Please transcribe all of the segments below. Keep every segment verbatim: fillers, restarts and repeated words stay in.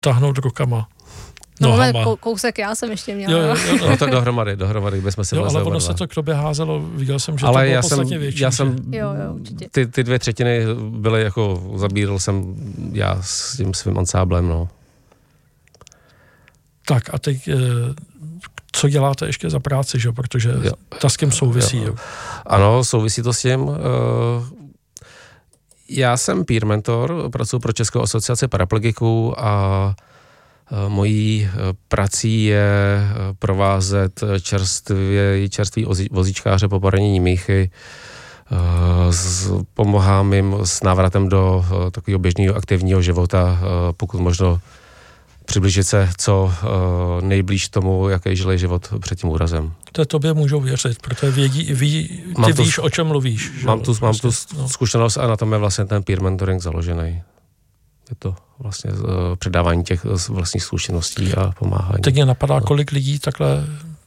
tahnout rukama. No, no kousek já jsem ještě měl. Jo, jo, jo, no to dohromady, dohromady bychom se jo, vlezli. Ale ono se to k tobě házelo, viděl jsem, že ale to bylo já podstatně jsem, větší. Já jsem, jo, jo, určitě. Ty, ty dvě třetiny byly jako, zabíral jsem já s tím svým ansáblem, no. Tak a teď, co děláte ještě za práci, že? Protože jo, ta s tím souvisí. Jo. Jo. Ano, souvisí to s tím. Já jsem peer mentor, pracuji pro Českou asociaci paraplegiků a mojí prací je provázet čerstvě, čerství vozíčkáře po poranění míchy. Pomáhám jim s návratem do takového běžného aktivního života, pokud možno přiblížit se co nejblíž tomu, jaký žili život před tím úrazem. To tobě můžou věřit, protože vědí, ví, ty tu, víš, o čem mluvíš. Mám tu, mám tu no. zkušenost a na tom je vlastně ten peer mentoring založený. Je to vlastně uh, předávání těch vlastních zkušeností a pomáhání. Teď mě napadá, no. kolik lidí takhle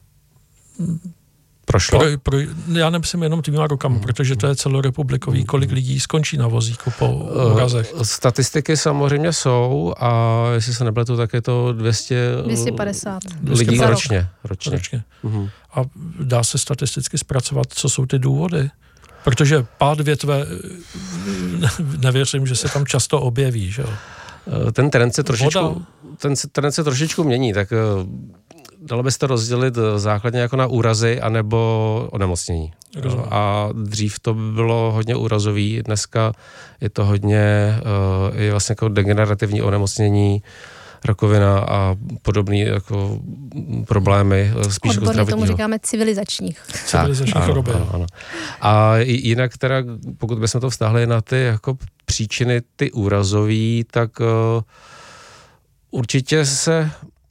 prošlo. Pro, pro, já nemyslím jenom těma rukama, mm. protože to je celorepublikový, mm. kolik lidí skončí na vozíku po úrazech. Uh, statistiky samozřejmě jsou a jestli se nepletu, tak je to dvě stě dvě stě padesát lidí ročně. ročně. ročně. Mm. A dá se statisticky zpracovat, co jsou ty důvody? Protože pád větve, nevěřím, že se tam často objeví, že jo? Ten trend se trošičku, ten trend se trošičku mění, tak dalo by se to rozdělit základně jako na úrazy anebo onemocnění. Rozumím. A dřív to bylo hodně úrazový, dneska je to hodně je vlastně jako degenerativní onemocnění, rakovina a podobné jako problémy. Spíš odborně tomu říkáme civilizačních. Civilizační choroby. Ano, ano. A jinak teda, pokud bychom to vztahli na ty jako příčiny, ty úrazový, tak uh, určitě se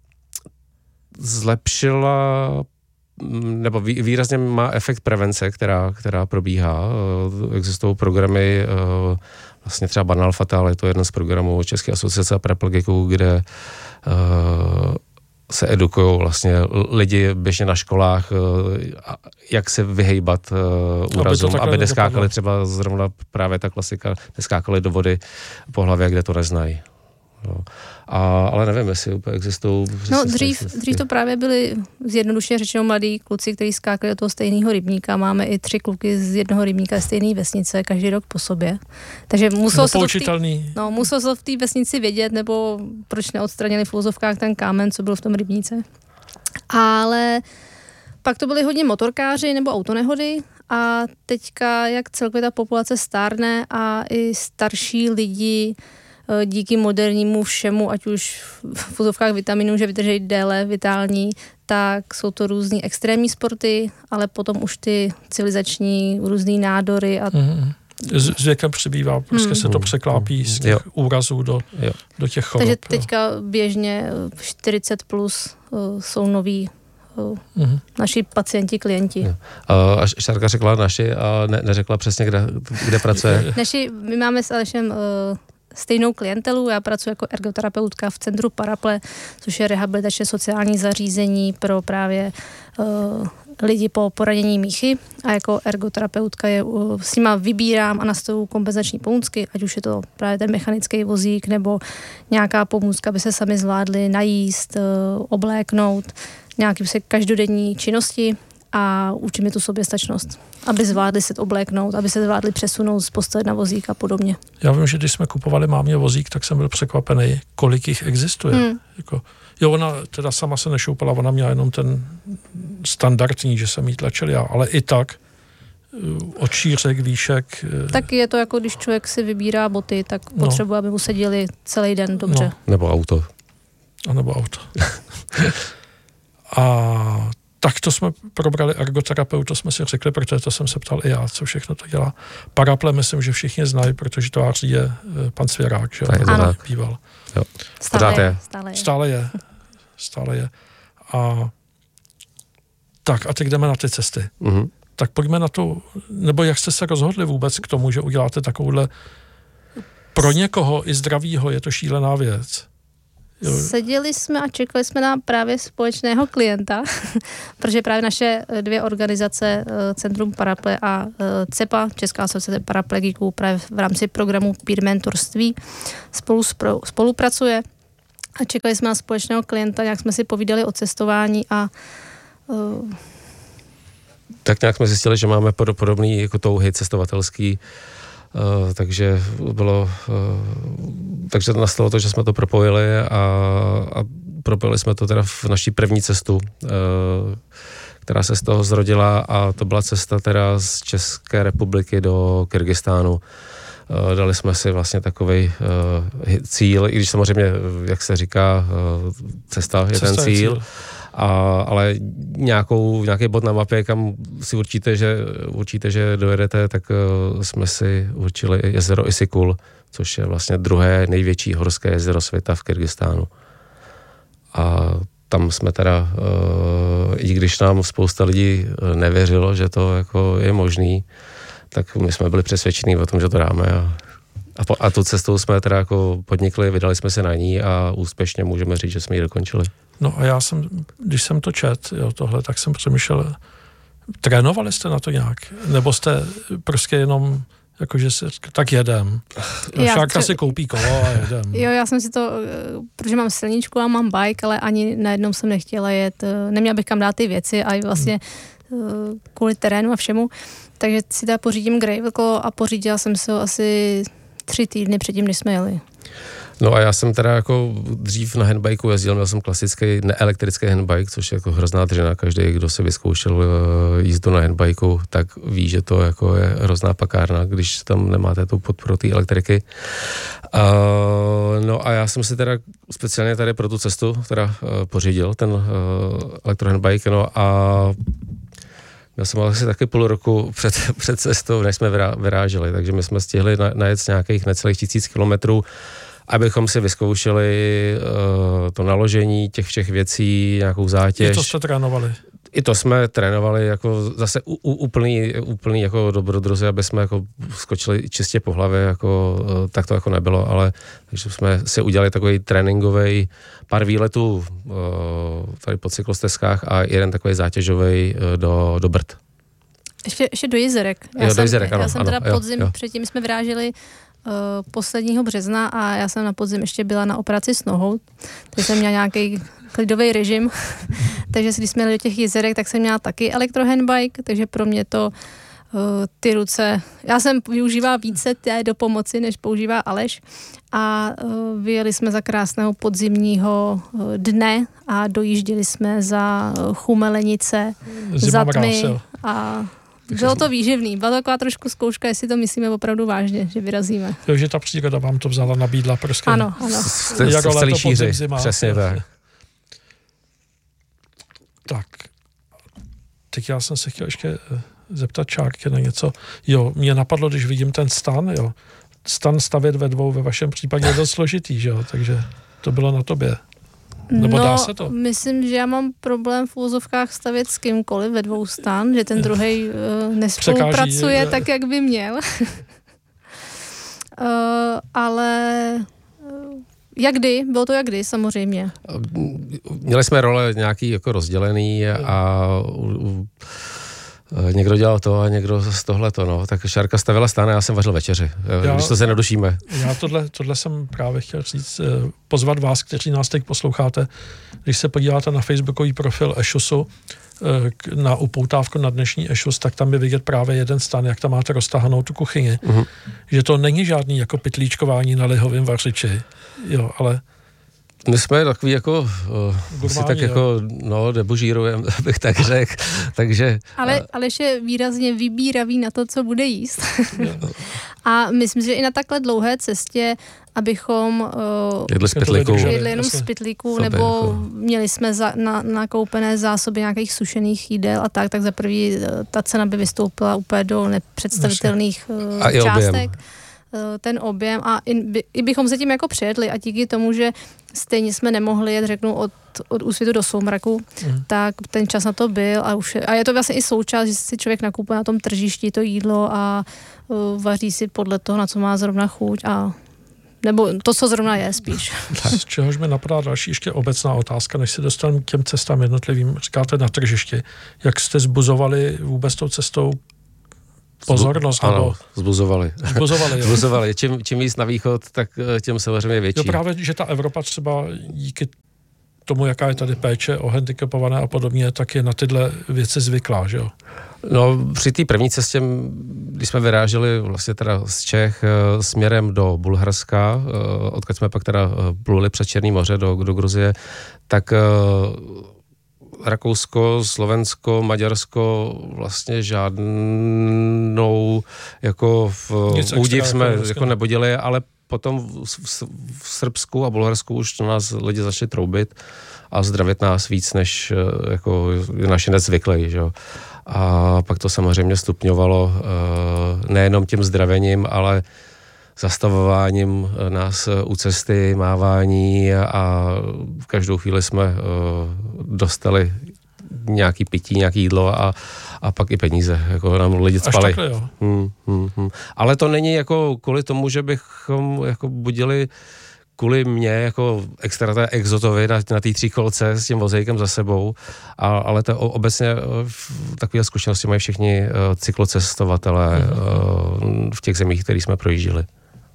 zlepšila nebo výrazně má efekt prevence, která, která probíhá. Existují programy, vlastně třeba Banal Fatal, je to jeden z programů České asociace paraplegiků, kde se edukují vlastně lidi běžně na školách, jak se vyhejbat úrazům, aby, aby neskákali třeba zrovna právě ta klasika, neskákali do vody po hlavě, kde to neznají. No. A, ale nevím, jestli úplně existují... No dřív, dřív to právě byli zjednodušeně řečeno mladí kluci, kteří skákali do toho stejného rybníka. Máme i tři kluky z jednoho rybníka z stejné vesnice, každý rok po sobě. Takže muselo se, to v tý, no, muselo se to v té vesnici vědět, nebo proč neodstranili v úzovkách ten kámen, co byl v tom rybníce. Ale pak to byli hodně motorkáři nebo autonehody a teďka, jak celkově ta populace stárne a i starší lidi díky modernímu všemu, ať už v úzovkách vitaminů, že vydrží déle, vitální, tak jsou to různý extrémní sporty, ale potom už ty civilizační různý nádory. A... Mm-hmm. S věkem přibývá, prostě mm. se to překlápí z těch jo. úrazů do, do těch chorob. Takže teďka běžně čtyřicet plus uh, jsou noví uh, mm-hmm. naši pacienti, klienti. A Šárka řekla naši a ne, neřekla přesně, kde, kde pracuje. Naši, my máme s Alešem uh, stejnou klientelu, já pracuji jako ergoterapeutka v Centru Paraple, což je rehabilitačně sociální zařízení pro právě uh, lidi po poranění míchy a jako ergoterapeutka je, uh, s nima vybírám a nastavuju kompenzační pomůcky, ať už je to právě ten mechanický vozík nebo nějaká pomůcka, aby se sami zvládli najíst, uh, obléknout, nějaké se každodenní činnosti a učím je tu soběstačnost, aby zvládli se obléknout, aby se zvládli přesunout z postele na vozík a podobně. Já vím, že když jsme kupovali mámě vozík, tak jsem byl překvapený, kolik jich existuje. Hmm. Jako, jo, ona teda sama se nešoupala, ona měla jenom ten standardní, že jsem jí tlačil já, ale i tak od šířek, výšek. Tak je to jako, když člověk si vybírá boty, tak no. potřebuje, aby mu seděli celý den dobře. No. Nebo auto. A nebo auto. A tak to jsme probrali ergoterapeut, to jsme si řekli, protože to jsem se ptal i já, co všechno to dělá. Paraple myslím, že všichni znají, protože to je pan Svěrák, že ano. Býval. Jo. Stále je. Stále je. Stále je. Stále je. A tak a teď jdeme na ty cesty. Mm-hmm. Tak pojďme na to, nebo jak jste se rozhodli vůbec k tomu, že uděláte takovouhle, pro někoho i zdravýho je to šílená věc. Jo. Seděli jsme a čekali jsme na právě společného klienta, protože právě naše dvě organizace, Centrum Paraple a CEPA, Česká asociace paraplegiků, právě v rámci programu Peer mentorství spolu spolupracuje a čekali jsme na společného klienta, jak jsme si povídali o cestování a uh... tak nějak jsme zjistili, že máme podobný jako touhy cestovatelský, uh, takže bylo, uh, takže nastalo to, že jsme to propojili a, a propojili jsme to teda v naší první cestu, uh, která se z toho zrodila a to byla cesta teda z České republiky do Kyrgyzstánu. Uh, dali jsme si vlastně takovej uh, cíl, i když samozřejmě, jak se říká, uh, cesta je cesta ten cíl, je cíl. A, ale nějakou, nějaký bod na mapě, kam si určíte, že, určíte, že dojedete, tak uh, jsme si určili jezero Isyk-Kul, což je vlastně druhé největší horské jezero světa v Kyrgyzstánu. A tam jsme teda, uh, i když nám spousta lidí nevěřilo, že to jako je možný, tak my jsme byli přesvědčení o tom, že to dáme a, a, po, a tu cestou jsme teda jako podnikli, vydali jsme se na ní a úspěšně můžeme říct, že jsme ji dokončili. No a já jsem, když jsem to čet, jo, tohle, tak jsem přemýšlel, trénovali jste na to nějak? Nebo jste prostě jenom, jakože si, tak jedem. Šárka si koupí kolo a jedem. Jo, já jsem si to, protože mám silničku a mám bike, ale ani najednou jsem nechtěla jet, neměla bych kam dát ty věci a vlastně hmm. kvůli terénu a všemu. Takže si teda pořídím gravel kolo a pořídila jsem se ho asi tři týdny předtím, než jsme jeli. No a já jsem teda jako dřív na handbikeu jezdil, měl jsem klasický neelektrický handbike, což je jako hrozná dřina. Každý, kdo se vyzkoušel jízdu na handbikeu, tak ví, že to jako je hrozná pakárna, když tam nemáte tu podporu té elektriky. Uh, no a já jsem si teda speciálně tady pro tu cestu teda uh, pořídil ten uh, elektrohandbike, no a měl jsem asi taky půl roku před, před cestou, než jsme vyrá, vyráželi, takže my jsme stihli na, najet z nějakých necelých tisíc kilometrů, abychom si vyzkoušeli uh, to naložení těch všech věcí, nějakou zátěž. I to jste trénovali? I to jsme trénovali jako zase u, u, úplný, úplný jako dobrodruzi, aby jsme jako skočili čistě po hlavě, jako, uh, tak to jako nebylo, ale takže jsme si udělali takový tréninkový pár výletů uh, tady po cyklostezkách a jeden takový zátěžový uh, do, do Brd. Ještě, ještě do Jizerek. Já jo, jsem, do Jizerek, ano. Já jsem ano, teda jo, podzim, jo. předtím jsme vyráželi uh, posledního března a já jsem na podzim ještě byla na operaci s nohou, takže jsem měla nějaký klidový režim, takže když jsme jeli do těch Jizerek, tak jsem měla taky elektrohandbike, takže pro mě to uh, ty ruce, já jsem využívala více té do pomoci, než používá Aleš a uh, vyjeli jsme za krásného podzimního uh, dne a dojížděli jsme za uh, Chumelenice, za tmy a bylo to výživný. Byla to taková trošku zkouška, jestli to myslíme opravdu vážně, že vyrazíme. Jo, že ta příroda vám to vzala, nabídla prostě. Ano, ano. Jak léto, podzim, zima. Přesně tak. Tak, teď já jsem se chtěl ještě zeptat Čárky na něco. Jo, mě napadlo, když vidím ten stan, jo. Stan stavět ve dvou ve vašem případě je dost složitý, že jo, takže to bylo na tobě. Nebo no, dá se to? Myslím, že já mám problém v úzovkách stavět s kýmkoliv ve dvou stan, že ten druhej uh, nespolupracuje Překáží, tak, jak by měl. uh, ale uh, jak kdy? Bylo to jak kdy, samozřejmě. Měli jsme role nějaký jako rozdělený a u, u, někdo dělal to a někdo z tohleto, no. Tak Šárka stavila stán a já jsem vařil večeři, já, když to se nedošíme. Já tohle, tohle jsem právě chtěl říct, pozvat vás, kteří nás teď posloucháte, když se podíváte na facebookový profil Ešusu, na upoutávku na dnešní Ešus, tak tam je vidět právě jeden stan, jak tam máte roztahanou tu kuchyni. Uh-huh. Že to není žádný jako pytlíčkování na lihovém vařiči, jo, ale my jsme takový jako, uh, si tak jako, no, debožírujeme, bych tak řekl, takže... Ale, ale je výrazně vybíravý na to, co bude jíst. A myslím, že i na takhle dlouhé cestě, abychom uh, jedli z pytlíků, jedli jenom z pytlíků, nebo jako měli jsme za, na, nakoupené zásoby nějakých sušených jídel a tak, tak za prvý ta cena by vystoupila úplně do nepředstavitelných uh, částek. Ten objem a i, by, i bychom se tím jako přejedli a díky tomu, že stejně jsme nemohli jet, řeknu, od, od Úsvitu do Soumraku, mm. tak ten čas na to byl a už je, a je to vlastně i součást, že si člověk nakupuje na tom tržišti to jídlo a uh, vaří si podle toho, na co má zrovna chuť a nebo to, co zrovna je spíš. Z čehož mi napadá další ještě obecná otázka, než se dostaneme k těm cestám jednotlivým, říkáte na tržišti. Jak jste zbuzovali vůbec tou cestou pozornost. Ano, nebo... zbuzovali. Zbuzovali, jo. Zbuzovali. Čím, čím víc na východ, tak tím samozřejmě větší. Jo, právě, že ta Evropa třeba díky tomu, jaká je tady péče o handicapované a podobně, tak je na tyhle věci zvyklá, že jo? No, při té první cestě, když jsme vyráželi vlastně teda z Čech směrem do Bulharska, odkud jsme pak teda pluli přes Černé moře do, do Gruzie, tak Rakousko, Slovensko, Maďarsko vlastně žádnou jako v údiv jsme jako, jako nebodili, ale potom v, v, v Srbsku a Bulharsku už na nás lidi začali troubit a zdravit nás víc, než jako naši nezvyklí, že jo. A pak to samozřejmě stupňovalo nejenom tím zdravením, ale zastavováním nás u cesty, mávání a v každou chvíli jsme dostali nějaký pití, nějaký jídlo a, a pak i peníze, jako nám lidi cpali. Až takhle, jo. Hmm, hmm, hmm. Ale to není jako kvůli tomu, že bychom jako budili kvůli mě jako extra té exotovi na, na té tříkolce s tím vozejkem za sebou, a, ale to obecně takové zkušenosti mají všichni uh, cyklocestovatelé uh, v těch zemích, které jsme projížděli.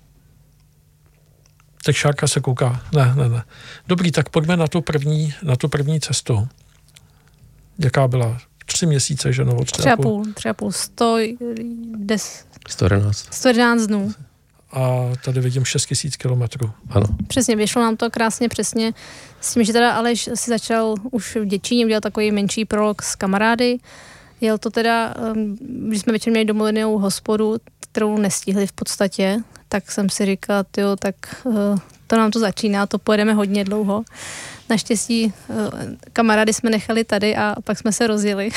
Tak Šárka se kouká. Ne, ne, ne. Dobrý, tak pojďme na tu první, na tu první cestu. Jaká byla? Tři měsíce, že no? Tři a půl. Tři a půl. Sto, des... sto jedenáct. sto jedenáct dnů. A tady vidím šest tisíc kilometrů. Ano. Přesně, vyšlo nám to krásně přesně s tím, že teda Aleš si začal už v Děčíně, udělal takový menší prolog s kamarády. Jel to teda, když jsme večer měli domluvenou hospodu, kterou nestihli v podstatě, tak jsem si říkala, tyjo, tak to nám to začíná, to pojedeme hodně dlouho. Naštěstí kamarády jsme nechali tady a pak jsme se rozjeli.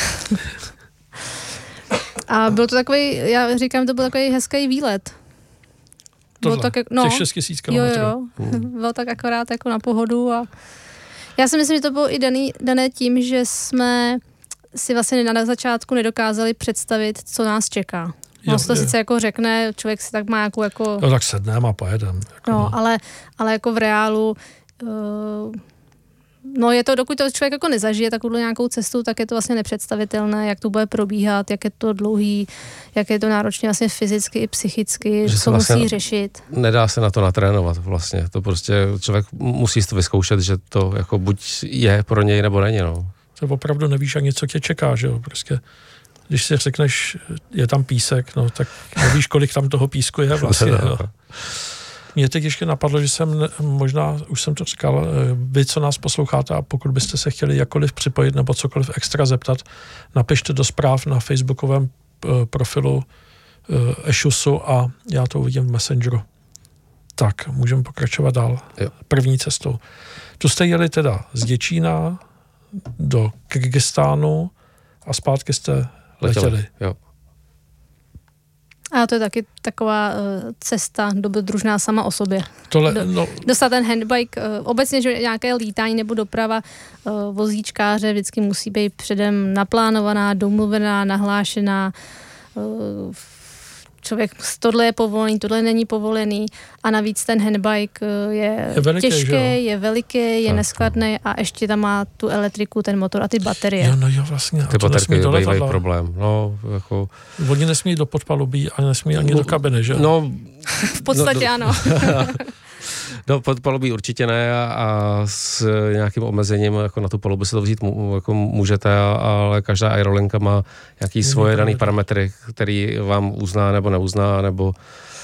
A byl to takový, já říkám, to byl takový hezký výlet. Tohle, tak, no, těch šest tisíc kilometrů. Jo, jo, hmm. Bylo tak akorát jako na pohodu a já si myslím, že to bylo i daný, dané tím, že jsme si vlastně na začátku nedokázali představit, co nás čeká. No, to sice jako řekne, člověk si tak má jako... jako no tak sedneme a pojedeme. Jako no, no. Ale, ale jako v reálu... Uh, no je to, dokud to člověk jako nezažije takovou nějakou cestu, tak je to vlastně nepředstavitelné, jak to bude probíhat, jak je to dlouhý, jak je to náročně vlastně fyzicky i psychicky, že co vlastně musí řešit. Nedá se na to natrénovat vlastně. To prostě člověk musí to vyzkoušet, že to jako buď je pro něj, nebo není, no. To opravdu nevíš ani, co tě čeká, že jo, prostě. Když si řekneš, je tam písek, no tak nevíš, kolik tam toho písku je vlastně. No. Mně teď ještě napadlo, že jsem, možná už jsem to říkal, vy, co nás posloucháte, a pokud byste se chtěli jakkoliv připojit nebo cokoliv extra zeptat, napište do zpráv na facebookovém profilu Ešusu a já to uvidím v Messengeru. Tak, můžeme pokračovat dál. Jo. První cestou. Tu jste jeli teda z Děčína do Kyrgyzstánu a zpátky jste letěli. letěli. Jo. A to je taky taková uh, cesta dobrodružná sama o sobě. Tohle, Do, no. Dostat ten handbike, uh, obecně, že nějaké lítání nebo doprava uh, vozíčkáře vždycky musí být předem naplánovaná, domluvená, nahlášená. Uh, člověk, tohle je povolený, tohle není povolený a navíc ten handbike je, je veliký, těžký, je veliký, je tak neskladný a ještě tam má tu elektriku, ten motor a ty baterie. Jo, no jo, vlastně. Ty baterky bývají problém. No, jako... Oni nesmí do podpalubí a nesmí ani no, do kabiny, že? No, v podstatě no, ano. Do podpalubí určitě ne a, a s nějakým omezením jako na tu palubu se to vzít jako můžete, ale každá aerolinka má nějaký svoje daný parametry, který vám uzná nebo neuzná, nebo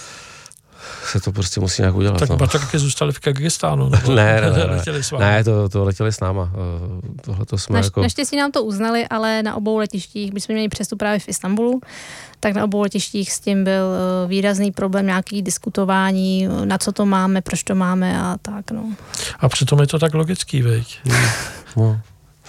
se to prostě musí nějak udělat. Tak no. baterky zůstaly v Kyrgyzstánu? Ne, ne, ne, ne, ne to, to letěli s náma. Tohle to jsme Naš, jako... Naštěstí nám to uznali, ale na obou letištích, když jsme měli přestup právě v Istanbulu, tak na obou letištích s tím byl výrazný problém, nějaký diskutování, na co to máme, proč to máme a tak, no. A přitom je to tak logický, veď? No.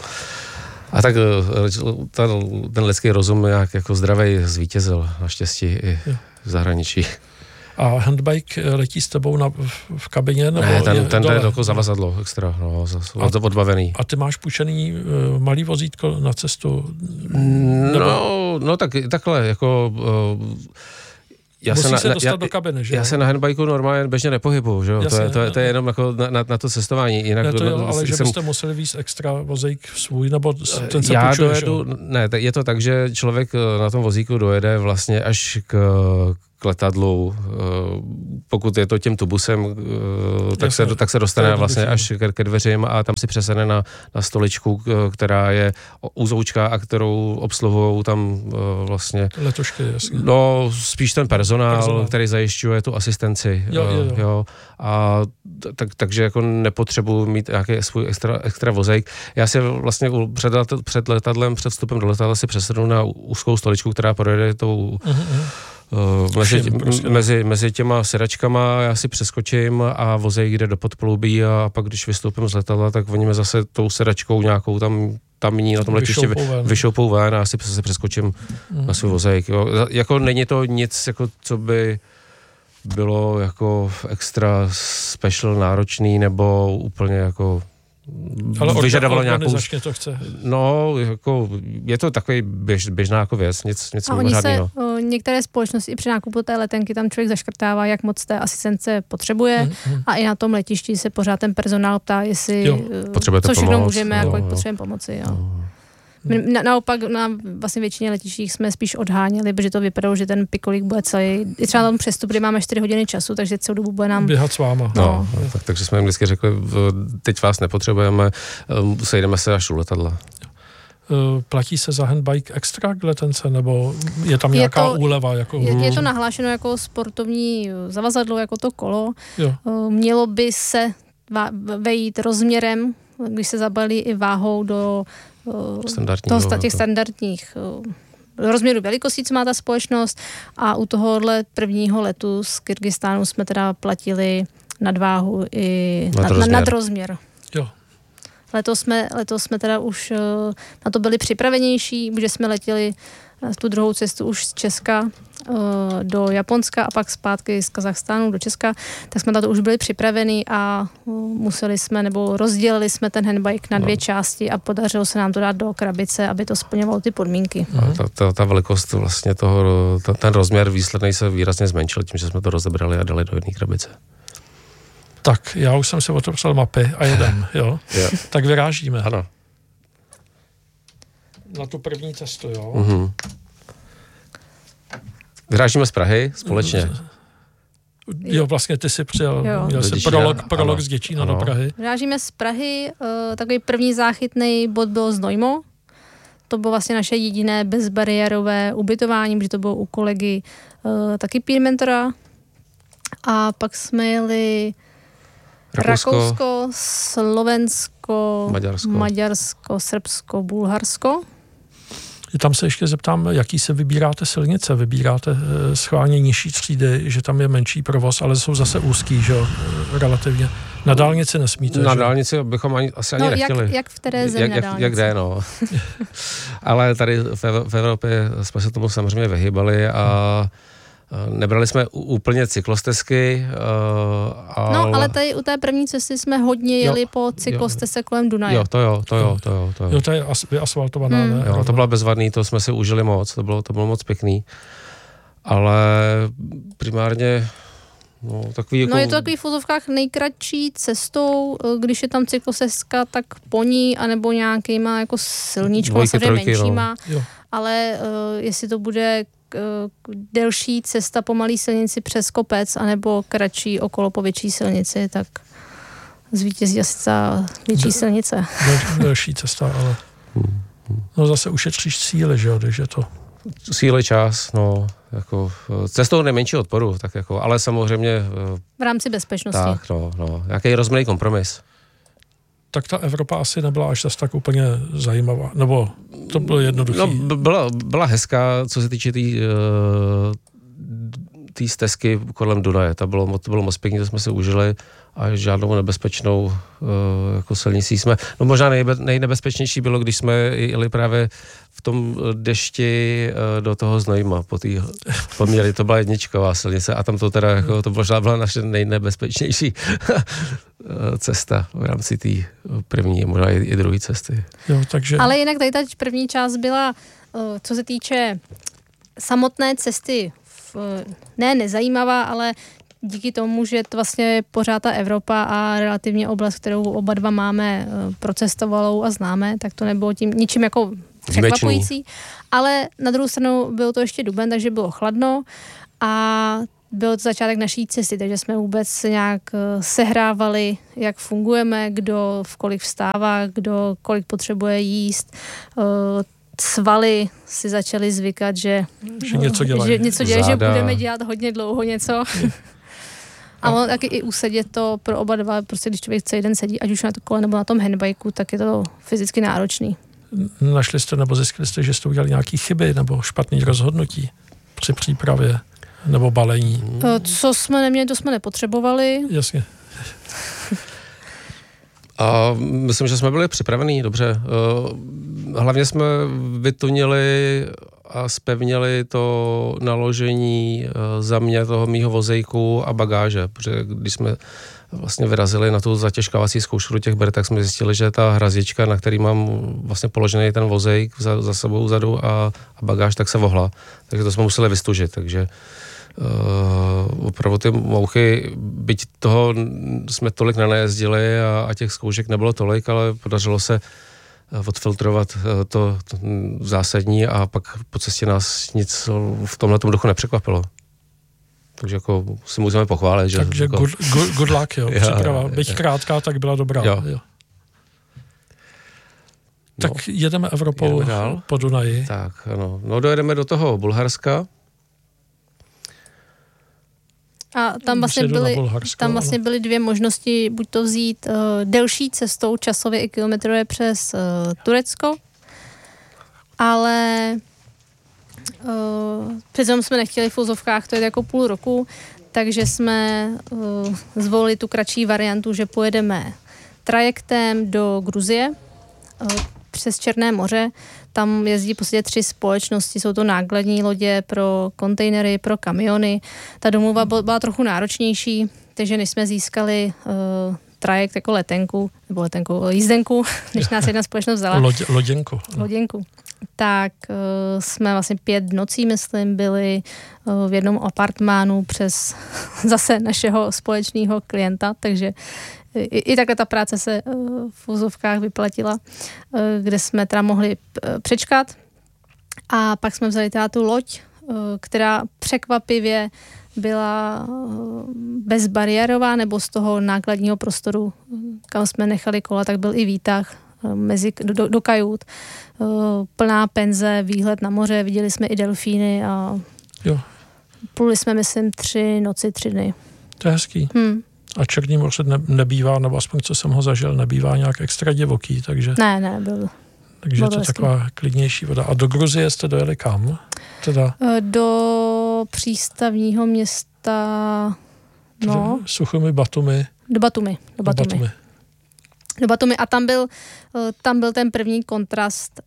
A tak ten, ten lidský rozum nějak jako zdravej zvítězil naštěstí i v zahraničí. A handbike letí s tebou na, v kabině? Nebo ne, ten, je ten jde jako zavazadlo extra, no, a, to odbavený. A ty máš půjčený uh, malý vozítko na cestu? Nebo... No, no tak, takhle, jako uh, Já Musí se, na, se dostat já, do kabiny, že Já se na handbajku normálně běžně nepohybuju, že jo? Jasně, to, je, to, je, to je jenom jako na, na, na to cestování. Jinak ne, to jo, ale jsem, že byste museli víct extra vozík svůj, nebo ten se já půjčuje, dojedu, ne, je to tak, že člověk na tom vozíku dojede vlastně až k, k letadlu, pokud je to tím tubusem, tak, Jasně, se, tak se dostane vlastně až ke, ke dveřím a tam si přesene na, na stoličku, která je úzoučka a kterou obsluhují tam vlastně... Letošky, jasně. No, spíš ten personál, personál, který zajišťuje tu asistenci. Jo, jo, jo. Jo. A tak, takže jako nepotřebuji mít nějaký svůj extra, extra vozejk. Já si vlastně před, před letadlem, před vstupem do letadla si přesunu na úzkou stoličku, která projede tou... Uh-huh. Uh, mezi, Všim, prostě. mezi, mezi těma sedačkama já si přeskočím a vozejk jde do podploubí a pak když vystoupím z letadla, tak oni mě zase tou sedačkou nějakou tam tam ní na tom letišti vyšoupou ven a já si zase přeskočím mm. na svůj vozejk. Jo. Jako není to nic, jako, co by bylo jako extra special náročný nebo úplně jako ale vyžadovalo nějakou... to chce. No, jako je to takový běž, běžná jako věc, nic, nic a oni se, o, některé společnosti i při nákupu té letenky tam člověk zaškrtává, jak moc té asistence potřebuje hmm, hmm. a i na tom letišti se pořád ten personál ptá, jestli jo, co všechno pomoc, můžeme, jo, jako jo. potřebujeme pomoci. Jo. Jo. My, na, naopak na vlastně většině letištích jsme spíš odháněli, protože to vypadalo, že ten pikolík bude celý, i třeba tam přestup, kdy máme čtyři hodiny času, takže celou dobu bude nám... Běhat s váma. No, no tak, takže jsme jim vždycky řekli, teď vás nepotřebujeme, sejdeme se až u letadla. Platí se za handbike extra k letence, nebo je tam nějaká je to, úleva? Jako... Je, je to nahlášeno jako sportovní zavazadlo, jako to kolo. Jo. Mělo by se vejít rozměrem, když se zabalí i váhou do toho, těch standardních rozměrů velikostí, co má ta společnost a u tohohle prvního letu z Kyrgyzstánu jsme teda platili nadváhu i nad, nad, nad rozměr. Jo. Letos jsme, letos jsme teda už na to byli připravenější, protože jsme letěli tu druhou cestu už z Česka do Japonska a pak zpátky z Kazachstánu do Česka, tak jsme na to už byli připraveni a museli jsme, nebo rozdělili jsme ten handbike na dvě no. části a podařilo se nám to dát do krabice, aby to splňovalo ty podmínky. A ta, ta, ta velikost vlastně toho, ta, ten rozměr výsledný se výrazně zmenšil tím, že jsme to rozebrali a dali do jedné krabice. Tak, já už jsem si otevřel mapy a jedem, jo? jo. Tak vyrážíme. Ano. Na tu první cestu, jo? Mm-hmm. Vyrážíme z Prahy společně. Jo, vlastně ty jsi přijel, jo. měl jsi prolog, prolog z Děčína do Prahy. Vyrážíme z Prahy, uh, takový první záchytný bod byl Znojmo. To bylo vlastně naše jediné bezbariérové ubytování, protože to bylo u kolegy uh, taky peer mentora. A pak jsme jeli Rakousko, Rakousko Slovensko, Maďarsko. Maďarsko, Srbsko, Bulharsko. Tam se ještě zeptám, jaký se vybíráte silnice? Vybíráte schválně nižší třídy, že tam je menší provoz, ale jsou zase úzký, že jo, relativně. Na dálnici nesmíte, Na že? dálnici bychom ani, asi ani no, nechtěli. Jak, jak v které zemi jak, na jak, dálnici? jak kde, no. Ale tady v, v Evropě jsme se tomu samozřejmě vyhýbali a nebrali jsme úplně cyklostezky. Uh, no, ale tady u té první cesty jsme hodně jeli jo, po cyklostezce kolem Dunaje. Jo, to jo, to jo, to jo. To jo. jo, to je as, vyasfaltovaná, hmm. ne? Jo, to bylo bezvadný, to jsme si užili moc, to bylo, to bylo moc pěkný. Ale primárně no, takový jako... No je to takový v fuzovkách nejkratší cestou, když je tam cyklostezka, tak po ní, anebo nějakýma jako silničkou, samozřejmě menšíma. No. Ale uh, jestli to bude delší cesta po malý silnici přes kopec, anebo kratší okolo po větší silnici, tak zvítězí asi ta větší silnice. Del, delší cesta, ale no zase ušetříš síly, že jo, takže to... Síly, čas, no, jako cestou nejmenší odporu, tak jako, ale samozřejmě... V rámci bezpečnosti. Tak, no, no, nějaký rozumný kompromis. Tak ta Evropa asi nebyla až zase tak úplně zajímavá, nebo to bylo jednoduché. No, byla, byla hezká, co se týče té tý, uh, stezky kolem Dunaje, to bylo, to bylo moc pěkný, to jsme se užili a žádnou nebezpečnou uh, jako silnicí jsme. No možná nejbe, nejnebezpečnější bylo, když jsme jeli právě v tom dešti uh, do toho Znojma, po té poměry, to byla jedničková silnice a tam to teda, jako, to možná byla naše nejnebezpečnější cesta v rámci té první, možná i, i druhé cesty. Jo, takže... Ale jinak tady ta první část byla, uh, co se týče samotné cesty ne nezajímavá, ale díky tomu, že to vlastně je pořád ta Evropa a relativně oblast, kterou oba dva máme procestovalou a známe, tak to nebylo tím ničím jako překvapující. Ale na druhou stranu bylo to ještě duben, takže bylo chladno a byl to začátek naší cesty, takže jsme vůbec nějak sehrávali, jak fungujeme, kdo v kolik vstává, kdo kolik potřebuje jíst. Svaly si začaly zvykat, že, že něco dělají, že, něco dělají, že budeme dělat hodně dlouho něco. A ono taky i usedět to pro oba dva, prostě když člověk celý den sedí, ať už na to kole nebo na tom handbajku, tak je to fyzicky náročný. Našli jste nebo zjistili jste, že jste udělali nějaké chyby nebo špatné rozhodnutí při přípravě nebo balení? Co jsme neměli, to jsme nepotřebovali. Jasně. A myslím, že jsme byli připravení dobře. Hlavně jsme vytunili a zpevnili to naložení za mě toho mýho vozejku a bagáže, protože když jsme vlastně vyrazili na tu zatěžkávací zkoušku do těch ber, tak jsme zjistili, že ta hrazička, na který mám vlastně položený ten vozejk za, za sebou vzadu a, a bagáž, tak se vohla. Takže to jsme museli vystužit, takže Uh, opravdu ty mouchy, byť toho jsme tolik nenajezdili a, a těch zkoušek nebylo tolik, ale podařilo se odfiltrovat to, to zásadní a pak po cestě nás nic v tomhle duchu nepřekvapilo. Takže jako si můžeme pochválit, že... Takže jako... good, good, good luck, jo, ja, příprava. Byť krátká, tak byla dobrá. Jo. Jo. Tak no, jedeme Evropou jedeme po Dunaji. Tak, ano. No dojedeme do toho Bulharska. A tam vlastně, byly, tam vlastně byly dvě možnosti, buď to vzít uh, delší cestou, časově i kilometrově přes uh, Turecko, ale uh, přece jsme nechtěli v úzovkách, to je jako půl roku, takže jsme uh, zvolili tu kratší variantu, že pojedeme trajektem do Gruzie, uh, přes Černé moře. Tam jezdí prostě tři společnosti, jsou to nákladní lodě pro kontejnery, pro kamiony. Ta domluva byla trochu náročnější, takže než jsme získali uh, trajekt jako letenku, nebo letenku, jízdenku, než nás jedna společnost vzala. Lodě, loděnku. Loděnku. Tak uh, jsme vlastně pět nocí, myslím, byli uh, v jednom apartmánu přes zase našeho společného klienta, takže I, i takhle ta práce se uh, v úzovkách vyplatila, uh, kde jsme teda mohli uh, přečkat. A pak jsme vzali teda tu loď, uh, která překvapivě byla uh, bezbariérová, nebo z toho nákladního prostoru, kam jsme nechali kola, tak byl i výtah uh, mezi, do, do kajut, uh, plná penze, výhled na moře, viděli jsme i delfíny a jo. Pluli jsme, myslím, tři noci, tři dny. To je hezký. Hmm. A Černý moře ne, nebývá, nebo aspoň co jsem ho zažil, nebývá nějak extra divoký, takže... Ne, ne, byl. Takže je to taková klidnější voda. A do Gruzie jste dojeli kam? Teda? Do přístavního města, no... Suchumi, Batumi. Do Batumi. Do Batumi. Do Batumi. Do Batumi. A tam byl, tam byl ten první kontrast,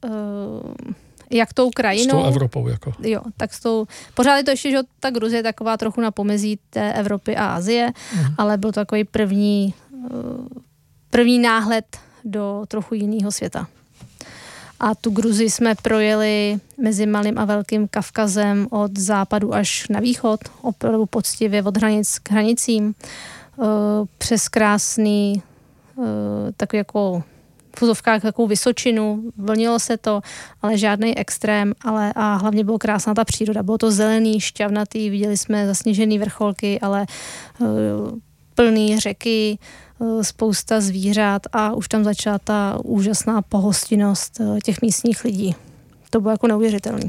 jak tou krajinou... S tou Evropou, jako. Jo, tak s tou... Pořád je to ještě, že ta Gruzie je taková trochu na pomezí té Evropy a Asie, mm. ale byl to takový první, první náhled do trochu jiného světa. A tu Gruzii jsme projeli mezi Malým a Velkým Kavkazem od západu až na východ, opravdu poctivě od hranic k hranicím, přes krásný, takový jako v úzovkách takovou vysočinu, vlnilo se to, ale žádný extrém, ale a hlavně bylo krásná ta příroda. Bylo to zelený, šťavnatý, viděli jsme zasněžený vrcholky, ale uh, plný řeky, uh, spousta zvířat a už tam začala ta úžasná pohostinnost uh, těch místních lidí. To bylo jako neuvěřitelný.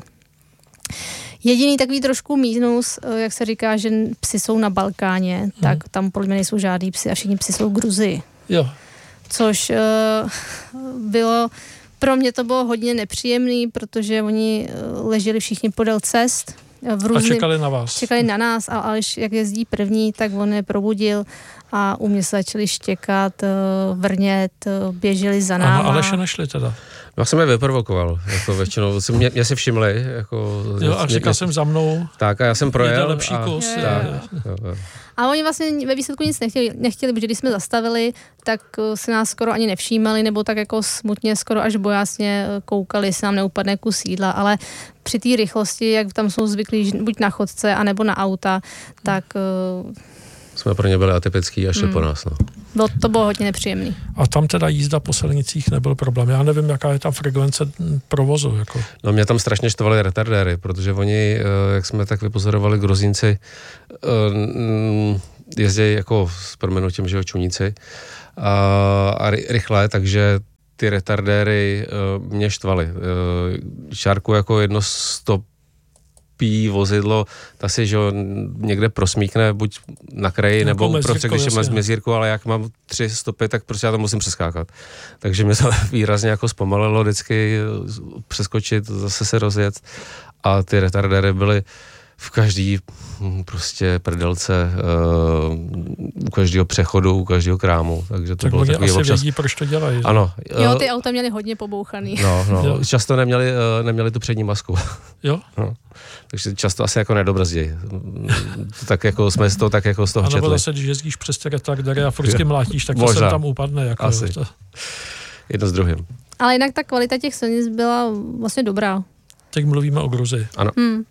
Jediný takový trošku mínus, uh, jak se říká, že psi jsou na Balkáně, hmm. tak tam podle mě nejsou žádný psi a všichni psi jsou v Gruzii. Jo. Což uh, bylo, pro mě to bylo hodně nepříjemný, protože oni leželi všichni podél cest. V různý, a čekali na vás. Čekali na nás, a Aleš, jak jezdí první, tak on je probudil a u mě se začali štěkat, vrnět, běželi za náma. A na Aleše nešli teda? Já jsem je vyprovokoval, jako většinou, mě, mě si všimli. Jako, jo, a říkal mě, jsem za mnou. Tak a já jsem projel. Lepší a, kus. tak, jo, jo. A oni vlastně ve výsledku nic nechtěli, nechtěli, protože když jsme zastavili, tak se nás skoro ani nevšímali, nebo tak jako smutně, skoro až bojásně koukali, jestli nám neupadne kus jídla, ale při té rychlosti, jak tam jsou zvyklí buď na chodce, anebo na auta, tak... Jsme pro ně byli atypický a šli hmm. po nás, no. Bylo, to bylo hodně nepříjemný. A tam teda jízda po silnicích nebyl problém. Já nevím, jaká je tam frekvence provozu. Jako. No mě tam strašně štvali retardéry, protože oni, jak jsme tak vypozorovali, Gruzínci, jezdí jako s proměnutím, že jo, čuníci a, a rychle, takže ty retardéry mě štvali. Šárku jako jedno stop vozidlo, ta si, že někde prosmíkne, buď na kraji, jako nebo uprostřed, když je mezírku, ale jak mám tři stopy, tak prostě já to musím přeskákat. Takže mě to výrazně jako zpomalilo vždycky přeskočit, zase se rozjet a ty retardéry byly v každý prostě prdelce, uh, u každého přechodu, u každého krámu. Takže to tak bylo oni takový asi občas... vědí, proč to dělají. Že? Ano. Jo, ty auta měly hodně pobouchaný. No, no. Často neměli, uh, neměli tu přední masku. Jo? No. Takže často asi jako nedobrzdí. Tak jako jsme z toho tak jako z toho četli. A nebo zase, když jezdíš přes ty retardery a furt mlátíš, tak to sem tam upadne. Jako asi. To... Jedno s druhým. Ale jinak ta kvalita těch silnic byla vlastně dobrá. Teď mluvíme o Gruzii. Ano. Hmm.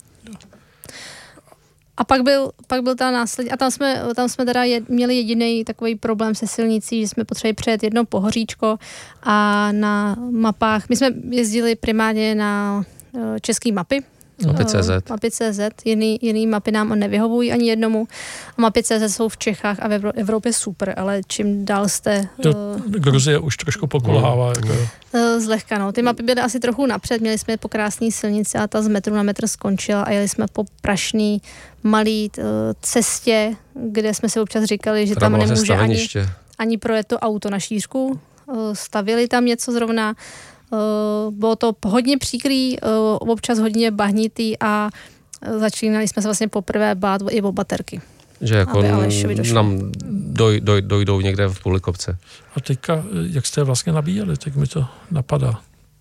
A pak byl, pak byl ta následně, a tam jsme, tam jsme teda jed, měli jediný takový problém se silnicí, že jsme potřebovali přejet jedno pohoříčko a na mapách, my jsme jezdili primárně na uh, české mapy. Mapy tečka cé zet. Mapy tečka cé zet, jiný, jiný mapy nám nevyhovují ani jednomu. A mapy tečka cé zet jsou v Čechách a v Evropě super, ale čím dál jste... Uh, Gruzie už trošku pokulhává. Mm. Jako. Uh, zlehka, no. Ty mapy byly asi trochu napřed, měli jsme po krásné silnici a ta z metru na metr skončila a jeli jsme po prašný malý uh, cestě, kde jsme si občas říkali, že tam nemůže ani, ani projet to auto na šířku. Uh, stavili tam něco zrovna. Uh, bylo to hodně příkrý, uh, občas hodně bahnitý a uh, začínali jsme se vlastně poprvé bát i o baterky. Že jako nám doj, doj, dojdou někde v půli kopce. A teďka, jak jste vlastně nabíjeli, tak mi to napadá.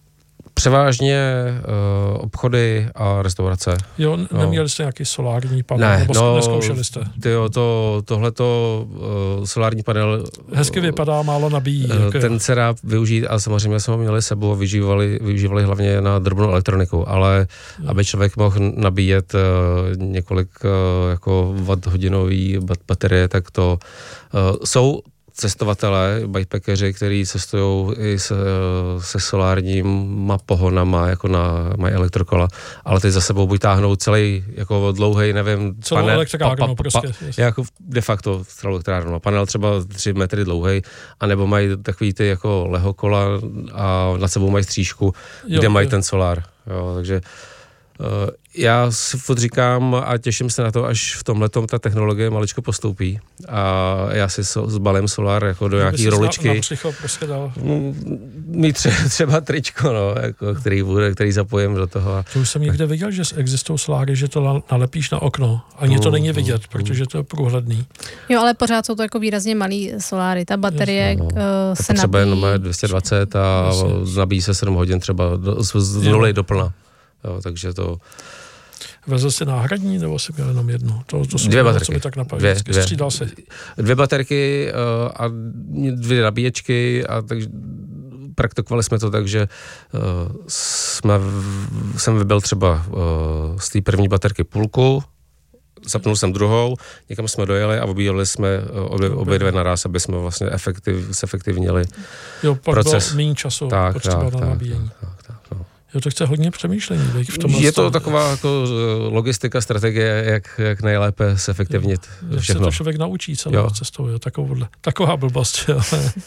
Převážně uh, obchody a restaurace. Jo, no. Neměli jste nějaký solární panel, ne, nebo no, neskoušeli jste? Tyjo, to, tohleto uh, solární panel... Hezky vypadá, málo nabíjí. Uh, ten se dá využít a samozřejmě jsme ho měli sebou a využívali, využívali hlavně na drobnou elektroniku, ale jo. aby člověk mohl nabíjet uh, několik uh, jako watt hodinový baterie, tak to uh, jsou cestovatelé, bikepackeři, kteří cestují i se, se solárníma pohonama, jako na, mají elektrokola, ale teď za sebou buď táhnou celý jako dlouhej, nevím, celou panel, elektrárnu pa, pa, prostě. Pa, jako de facto celou elektrárnu. Panel třeba tři metry dlouhej, anebo mají takový ty jako lehokola a nad sebou mají střížku, jo, kde mají jo. ten solár. Jo, takže uh, já si furt říkám a těším se na to, až v tomhletom ta technologie maličko postoupí a já si so, zbalím solár jako do nějaký roličky. Na, na psycho prostě dal. Mít tře, třeba tričko, no, jako, který, bude, který zapojím do toho. To už jsem někde viděl, že existují soláry, že to nalepíš na okno. Ani to není vidět, protože to je průhledný. Jo, ale pořád jsou to jako výrazně malý soláry. Ta baterie no. uh, se třeba nabíjí. Třeba jenom dvě stě dvacet a Jasně. nabíjí se sedm hodin třeba do, z, z nuly do plna. Jo, takže to... Vezl jsi náhradní, nebo si měl jenom jednu? To, to dvě baterky. Co mi tak napadlo. Dvě, dvě. Střídal si. Dvě baterky uh, a dvě nabíječky a takže praktikovali jsme to tak, že uh, jsme, jsem vybil třeba uh, z té první baterky půlku, zapnul jsem druhou, někam jsme dojeli a obíjeli jsme obě, obě dvě naraz, aby jsme vlastně efektiv, zefektivnili jo, pak proces. bylo méně času tak, potřeba tak, na tak, nabíjení. Tak, tak, no. Jo, to chce hodně přemýšlení. V tom je to taková jako logistika, strategie, jak, jak nejlépe zefektivnit jo, všechno. Jak se to člověk naučí celou cestou, jo, takovouhle, taková blbost. Jo.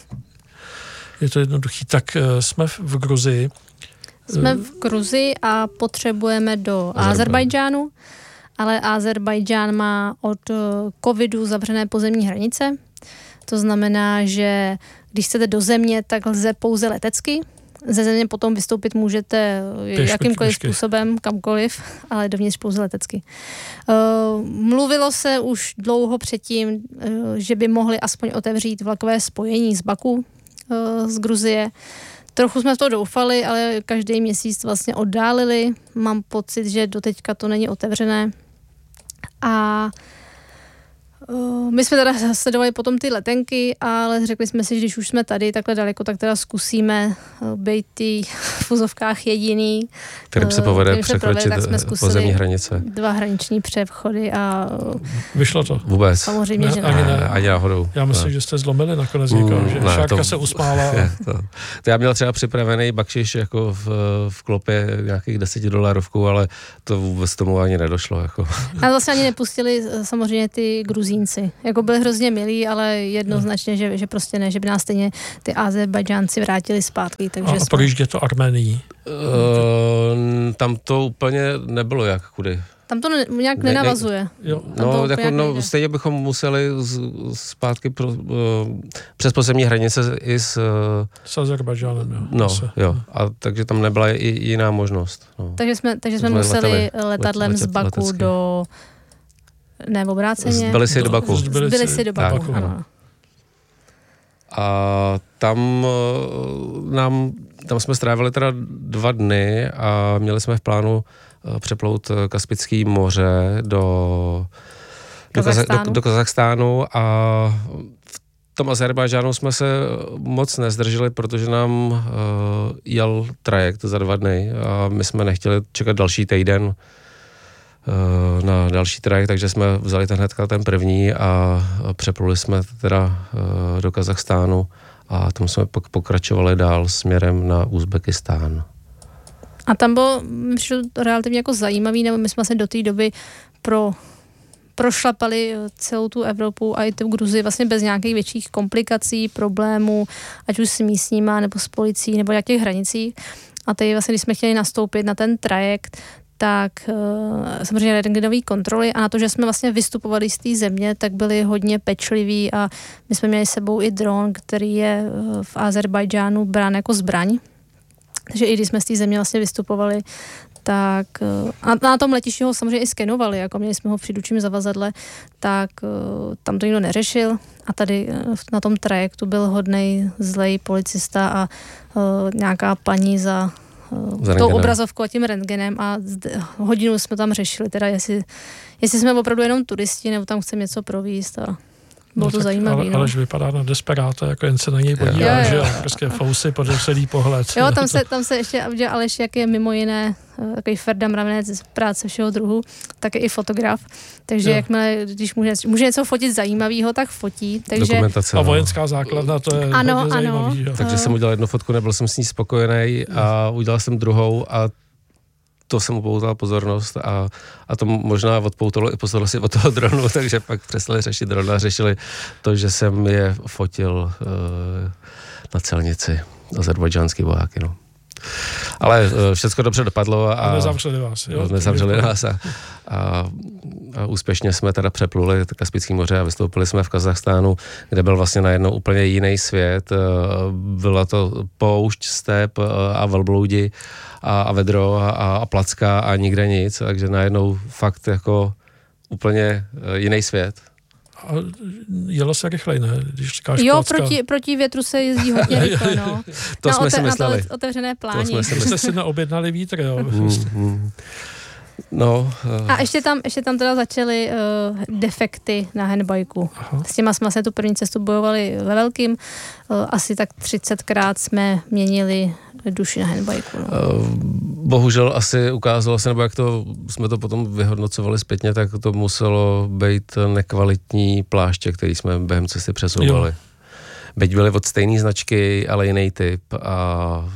Je to jednoduchý. Tak jsme v Gruzii. Jsme v Gruzii a potřebujeme do Azerbajdžánu, ale Azerbajdžán má od covidu zavřené pozemní hranice. To znamená, že když chcete do země, tak lze pouze letecky. Ze země potom vystoupit můžete Pěšky, jakýmkoliv pěšky. způsobem, kamkoliv, ale dovnitř pouze letecky. Uh, mluvilo se už dlouho předtím, uh, že by mohli aspoň otevřít vlakové spojení z Baku, uh, z Gruzie. Trochu jsme v to doufali, ale každý měsíc vlastně oddálili. Mám pocit, že doteďka to není otevřené. A My jsme teda sledovali potom ty letenky, ale řekli jsme si, že když už jsme tady takhle daleko, tak teda zkusíme být ty v úzovkách jediný. Kterým se povede překročit pozemní hranice. Dva hraniční přechody a... Vyšlo to? Vůbec. Samozřejmě, ne, že ani ne. Ani náhodou. Já myslím, ne. že jste zlomili nakonec někam, že ne, Šárka to, se usmála. Je, to, to já měl třeba připravený bakšiš jako v, v klopě nějakých deseti dolarovků, ale to vůbec tomu ani nedošlo. Jako. A vlastně ani nepustili samozřejmě ty Gruzínci. Jako byli hrozně milí, ale jednoznačně, že, že prostě ne, že by nás stejně ty Azerbajdžánci vrátili zpátky. Takže a, a proč je to Arménií? Uh, tam to úplně nebylo jak kudy. Tam to ne, nějak ne, nenavazuje. Ne, jo. No, jako, no stejně bychom museli z, zpátky pro, uh, přes pozemní hranice i s... Uh, s Azerbajdžánem, jo. No, jo. A takže tam nebyla i jiná možnost. No. Takže jsme, takže jsme, jsme museli letali, letadlem let, z Baku letecky. do... Ne, v obráceně. Z Tbilisi do Baku. Z Tbilisi do Baku, tak, ano. A tam nám, tam jsme strávili teda dva dny a měli jsme v plánu přeplout Kaspické moře do, do, Kazachstánu. do, do Kazachstánu a v tom Azerbajdžánu jsme se moc nezdrželi, protože nám uh, jel trajekt za dva dny a my jsme nechtěli čekat další týden na další trajekt, takže jsme vzali ten hnedka ten první a přepluli jsme teda do Kazachstánu a tam jsme pak pokračovali dál směrem na Uzbekistán. A tam bylo přišlo relativně jako zajímavý, nebo my jsme se do té doby pro, prošlapali celou tu Evropu a i tu Gruzii vlastně bez nějakých větších komplikací, problémů, ať už s místníma, nebo s policií, nebo na těch hranicích. A teď vlastně, když jsme chtěli nastoupit na ten trajekt, tak uh, samozřejmě rentgenové kontroly a na to, že jsme vlastně vystupovali z té země, tak byli hodně pečliví a my jsme měli s sebou i dron, který je uh, v Azerbajdžánu brán jako zbraň. Takže i když jsme z té země vlastně vystupovali, tak uh, a na tom letišti ho samozřejmě i skenovali, jako měli jsme ho při dučím zavazadle, tak uh, tam to nikdo neřešil a tady uh, na tom trajektu byl hodnej zlej policista a uh, nějaká paní za tou obrazovkou a tím rentgenem a hodinu jsme tam řešili, teda jestli, jestli jsme opravdu jenom turisti, nebo tam chceme něco províst a bylo no to zajímavé. Ale, no. Alež vypadá na desperáta, jako jen se na něj podívá, že jo, prostě fousy, podepřelý pohled. Jo, tam se, tam se ještě, že Aleš, jak je mimo jiné takový Ferda Mravenec, práce všeho druhu, tak je i fotograf, takže jo. Jakmile, když může, může něco fotit zajímavého, tak fotí. Takže... Dokumentace. A vojenská základna, to je ano, hodně ano. zajímavý. Jo. Takže jsem udělal jednu fotku, nebyl jsem s ní spokojený a udělal jsem druhou a to jsem upoutal pozornost a, a to možná odpoutalo i pozornost od toho dronu, takže pak přestali řešit dron a řešili to, že jsem je fotil uh, na celnici, azerbajdžánský vojáky, no. Ale všechno dobře dopadlo a, a nezavřeli vás, jo? Nezavřeli nás a, a, a úspěšně jsme teda přepluli Kaspické moře a vystoupili jsme v Kazachstánu, kde byl vlastně najednou úplně jiný svět. Byla to poušť, step a velbloudi a, a vedro a, a placka a nikde nic, takže najednou fakt jako úplně jiný svět. A jelo se rychleji, ne? Když říkáš jo, placka. proti, proti větru se jezdí hodně rychle, no. To na jsme ote- si mysleli. Na otevřené pláni. Vy jste si neobjednali vítr, jo? Mm, mm. No. Uh... A ještě tam, ještě tam teda začaly uh, defekty na handbajku. S těma jsme se tu první cestu bojovali ve velkým. Uh, asi tak třicetkrát jsme měnili duši na handbajku. No. Uh, bohužel asi ukázalo se, nebo jak to jsme to potom vyhodnocovali zpětně, tak to muselo být nekvalitní pláště, který jsme během cesty přesouvali. Jo. Byť byly od stejné značky, ale jiný typ a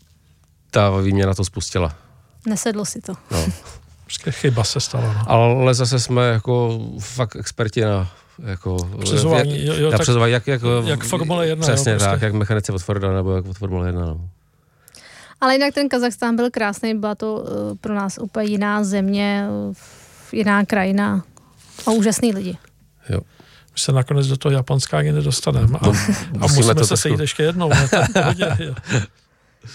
ta výměna to spustila. Nesedlo si to. No. Chyba se stala. No. Ale zase jsme jako fakt experti na jako přezování, jo, jo, na přezování, jak, jak, jak Formule jedna. Přesně jo, tak, prostě. Jak mechanici od Forda nebo jak od Formule jedna. No. Ale jinak ten Kazachstán byl krásný, byla to uh, pro nás úplně jiná země, uh, jiná krajina a úžasný lidi. Jo. My se nakonec do toho Japonska ani nedostaneme a, no, a musíme se sejít ještě jednou.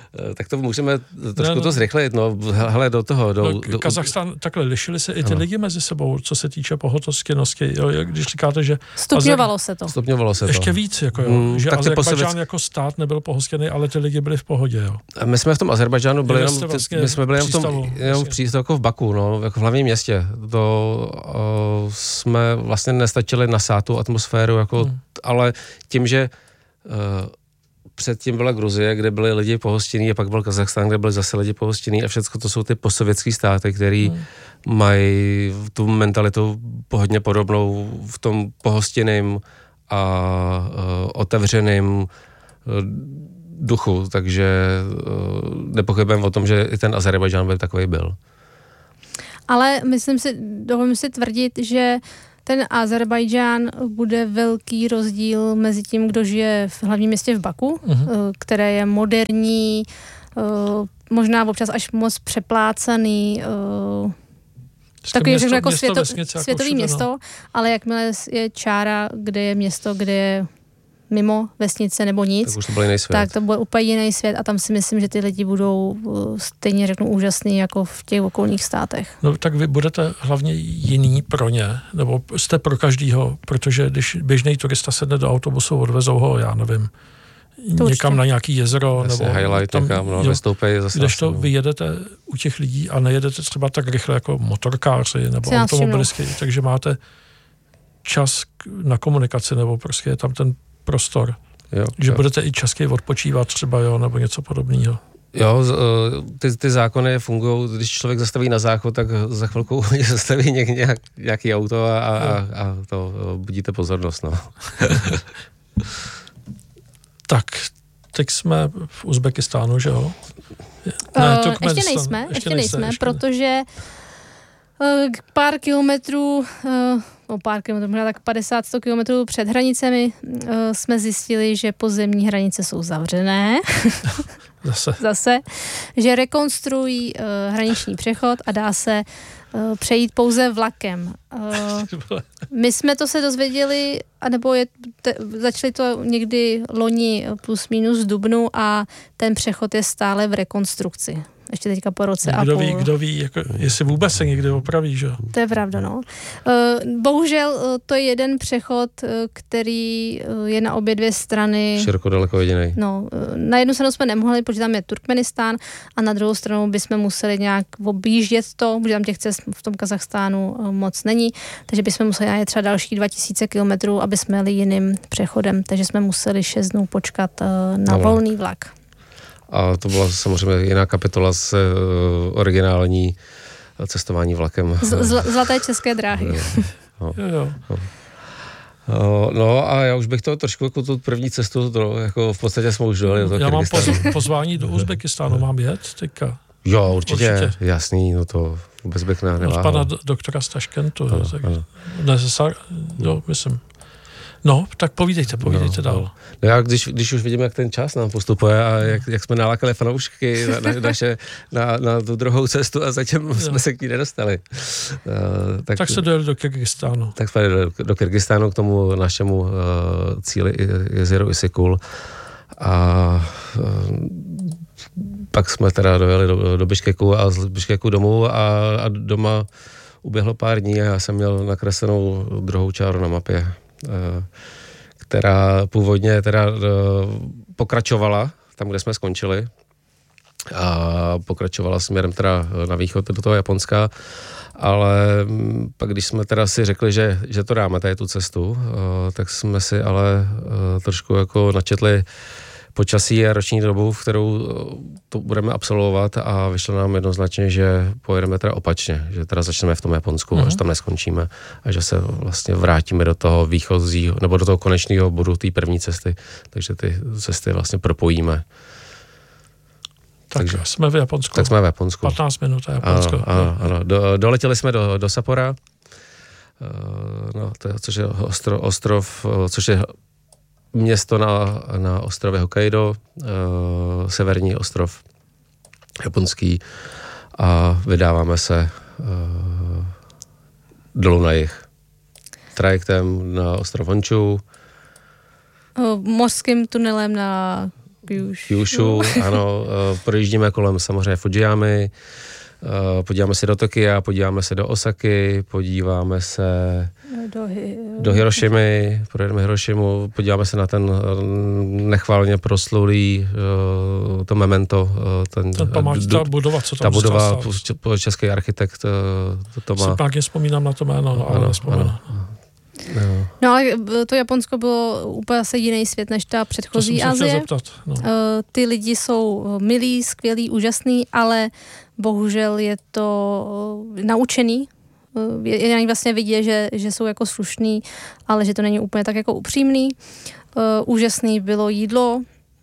Tak to můžeme trošku no, to zrychlit, no, hele, do toho. Do, no, do, Kazachstán, takhle, lišili se i ty no. lidi mezi sebou, co se týče pohotovstěnosti, když říkáte, že... Stupňovalo Azer... se to. Stupňovalo se to. Ještě víc, jako jo, mm, že Azerbajdžán posověc... jako stát nebyl pohostěný, ale ty lidi byli v pohodě, jo. A my jsme v tom Azerbajdžánu byli jenom, vlastně my jsme byli jenom v tom, jenom v přístavu jako v Baku, no, jako v hlavním městě. To uh, jsme vlastně nestačili nasát tu atmosféru, jako, hmm. ale tím, že uh, předtím byla Gruzie, kde byli lidi pohostinní a pak byl Kazachstán, kde byli zase lidi pohostinní a všechno to jsou ty postsovětský státy, který hmm. mají tu mentalitu hodně podobnou v tom pohostinným a uh, otevřeným uh, duchu, takže uh, nepochybujeme o tom, že i ten Azerbajdžán by takový byl. Ale myslím si, dovolím si tvrdit, že ten Azerbajdžán bude velký rozdíl mezi tím, kdo žije v hlavním městě v Baku, uh-huh. které je moderní, možná občas až moc přeplácaný, takový město, jako město světo, vesnice, světový jako město, no. Ale jakmile je čára, kde je město, kde je mimo vesnice nebo nic, tak, už to byl jiný svět. Tak to bude úplně jiný svět a tam si myslím, že ty lidi budou stejně řeknu úžasný jako v těch okolních státech. No tak vy budete hlavně jiný pro ně, nebo jste pro každýho, protože když běžný turista sedne do autobusu, odvezou ho, já nevím, to někam určitě. Na nějaký jezero, Jasně, nebo highlight tam, někam, no, vystoupej zase. Když to vy jedete u těch lidí a nejedete třeba tak rychle jako motorkáři nebo automobilisti, takže máte čas na komunikaci, nebo prostě je tam ten prostor. Jo, že jo. Budete i česky odpočívat třeba, jo, nebo něco podobného. Jo, ty, ty zákony fungují, když člověk zastaví na záchod, tak za chvilku zastaví něk, nějak, nějaký auto a, a, a to budíte pozornost, no. Tak, teď jsme v Uzbekistánu, že jo? Ne, uh, ještě nejsme, ještě, ještě nejsme, ještě protože uh, pár kilometrů uh, o pár kilometrů, možná tak padesát sto kilometrů před hranicemi uh, jsme zjistili, že pozemní hranice jsou zavřené. Zase. Zase. Že rekonstruují uh, hraniční přechod a dá se uh, přejít pouze vlakem. Uh, my jsme to se dozvěděli, anebo je, te, začali to někdy loni plus minus v dubnu a ten přechod je stále v rekonstrukci. Ještě teďka po roce kdo a půl. Ví, kdo ví, jako, jestli vůbec se někdy opraví, že? To je pravda, no. Bohužel to je jeden přechod, který je na obě dvě strany. Široko daleko jedinej. No, na jednu stranu jsme nemohli, protože tam je Turkmenistán a na druhou stranu bychom museli nějak objíždět to, protože tam těch cest v tom Kazachstánu moc není, takže bychom museli najít třeba další dva tisíce kilometrů, aby jsme jeli jiným přechodem, takže jsme museli šest dnů počkat na no, volný vlak. A to byla samozřejmě jiná kapitola z uh, originální cestování vlakem. Z, zl, zlaté české dráhy. No, no. No, no a já už bych to trošku jako tu první cestu, to, jako v podstatě jsme už dojeli do Já mám poz, pozvání do Uzbekistánu, mám jet teďka? Jo, určitě, určitě. Jasný, no to vůbec bych neváhal. Od pana doktora z Taškentu, ano, tak, ano. Ne, sa, jo, myslím. No, tak povídejte, povídejte no, dál. No já, když, když už vidím, jak ten čas nám postupuje a jak, jak jsme nalákali fanoušky na, na, naše, na, na tu druhou cestu a zatím jsme no. se k ní nedostali. Uh, tak, tak se dojeli do Kyrgyzstánu. Tak jsme do, do Kyrgyzstánu k tomu našemu uh, cíli jezeru Isikul. A uh, pak jsme teda dojeli do, do Biškeku a z Biškeku domů a, a doma uběhlo pár dní a já jsem měl nakreslenou druhou čáru na mapě, která původně teda pokračovala tam, kde jsme skončili a pokračovala směrem teda na východ do toho Japonska, ale pak když jsme teda si řekli, že, že to dáme tady tu cestu, tak jsme si ale trošku jako načetli počasí a roční dobu, v kterou to budeme absolvovat a vyšlo nám jednoznačně, že pojedeme teda opačně, že teda začneme v tom Japonsku, mm-hmm. až tam neskončíme a že se vlastně vrátíme do toho výchozího, nebo do toho konečného bodu té první cesty, takže ty cesty vlastně propojíme. Tak takže jsme v Japonsku. Tak jsme v Japonsku. patnáct minut a Japonsko. Ano, ano, ano. Do, doletěli jsme do, do Sappora, no, to, což je ostro, ostrov, což je město na, na ostrově Hokkaido, uh, severní ostrov japonský a vydáváme se uh, dolů na jih. Trajektem na ostrov Honshu. Mořským tunelem na Kyushu, ano, projíždíme kolem samozřejmě Fujiyamy, podíváme se do Tokia, podíváme se do Osaky, podíváme se do, hi- do Hirošimy, projedeme Hirošimu, podíváme se na ten nechválně proslulý to memento. Ten, ten pamáč, ta budova, co tam ta budova, český architekt to, to má. Si pak vzpomínám na to jméno, no, ale nespomínám. No. no ale to Japonsko bylo úplně asi jiný svět než ta předchozí Asie. Zeptat, no. Ty lidi jsou milí, skvělí, úžasný, ale bohužel je to naučený. Je na nich vlastně vidět, že, že jsou jako slušný, ale že to není úplně tak jako upřímný. Úžasný bylo jídlo,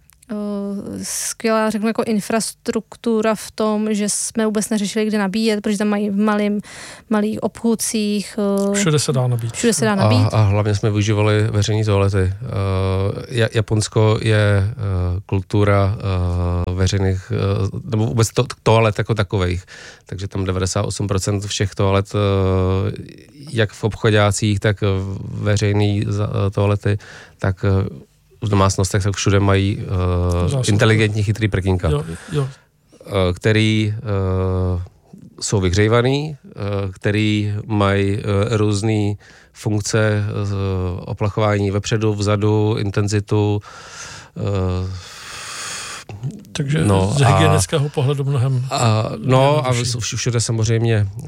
skvělá, řeknu, jako infrastruktura v tom, že jsme vůbec neřešili, kde nabíjet, protože tam mají v malým, malých obchůdcích. Všude se dá nabít. Všude se dá nabít. A, a hlavně jsme využívali veřejné toalety. Uh, Japonsko je uh, kultura uh, veřejných, uh, nebo vůbec to, toalet jako takovejch. Takže tam devadesát osm procent všech toalet, uh, jak v obchodácích, tak veřejné uh, toalety, tak uh, v domácnostech tak všude mají uh, inteligentní chytrý prkínka, jo, jo. Uh, který uh, jsou vyhřívaný, uh, který mají uh, různé funkce uh, oplachování vepředu, vzadu, intenzitu. Uh, Takže no, z hygienického a, pohledu mnohem... A, no a všude samozřejmě uh,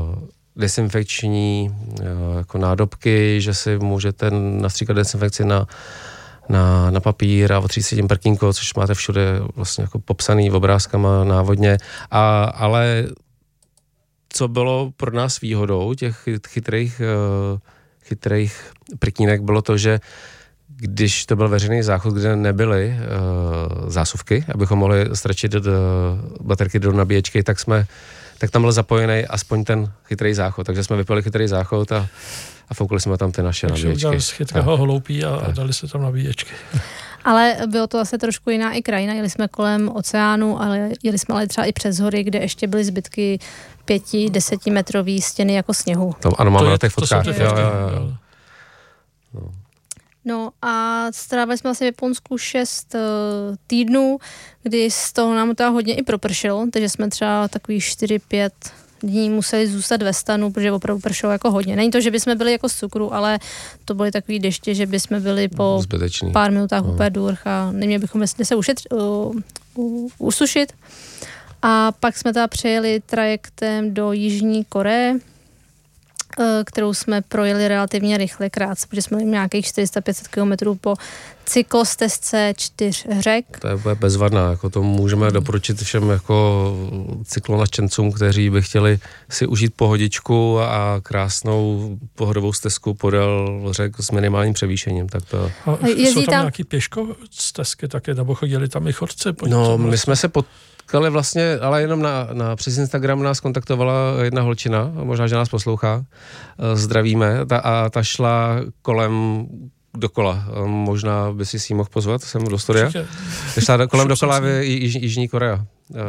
desinfekční uh, jako nádobky, že si můžete nastříkat desinfekci na Na, na papír a otřít si tím prkínko, což máte všude vlastně jako popsaný obrázkama návodně. A, ale co bylo pro nás výhodou těch chytrých, chytrých prkínek, bylo to, že když to byl veřejný záchod, kde nebyly uh, zásuvky, abychom mohli strčit do, do baterky do nabíječky, tak jsme tak tam byl zapojený aspoň ten chytrý záchod. Takže jsme vypili chytrý záchod a a foukli jsme tam ty naše Takže nabíječky. Takže z chytrého hloupí a, a dali se tam nabíječky. Ale bylo to zase trošku jiná i krajina. Jeli jsme kolem oceánu, ale jeli jsme ale třeba i přes hory, kde ještě byly zbytky pěti, desetimetrový stěny jako sněhu. Tam, ano, máme na těch fotkách. Jo, jo, jo. No. no a strávili jsme vlastně v Japonsku šest uh, týdnů, kdy z toho nám to hodně i propršelo, takže jsme třeba takový čtyři pět dní museli zůstat ve stanu, protože opravdu pršelo jako hodně. Není to, že bychom byli jako z cukru, ale to byly takový deště, že bychom byli po Zbytečný. pár minutách no. úplně durch a neměli bychom se ušetřit, uh, uh, usušit. A pak jsme teda přejeli trajektem do Jižní Koreje, uh, kterou jsme projeli relativně rychle, krátce, protože jsme měli nějakých čtyři sta pět set kilometrů po cyklostezce čtyř řek. To je bezvadná, jako to můžeme doporučit všem jako cyklonačencům, kteří by chtěli si užít pohodičku a krásnou pohodovou stezku podél řek s minimálním převýšením. Tak to... A jsou tam, tam nějaký pěškostezky taky, nebo chodili tam i chodci? No, my jsme se potkali vlastně, ale jenom na, na přes Instagram nás kontaktovala jedna holčina, možná, že nás poslouchá, zdravíme, ta, a ta šla kolem dokola. Možná by si si mohl pozvat sem do studia. Šla kolem dokola v Již, Jižní Korea.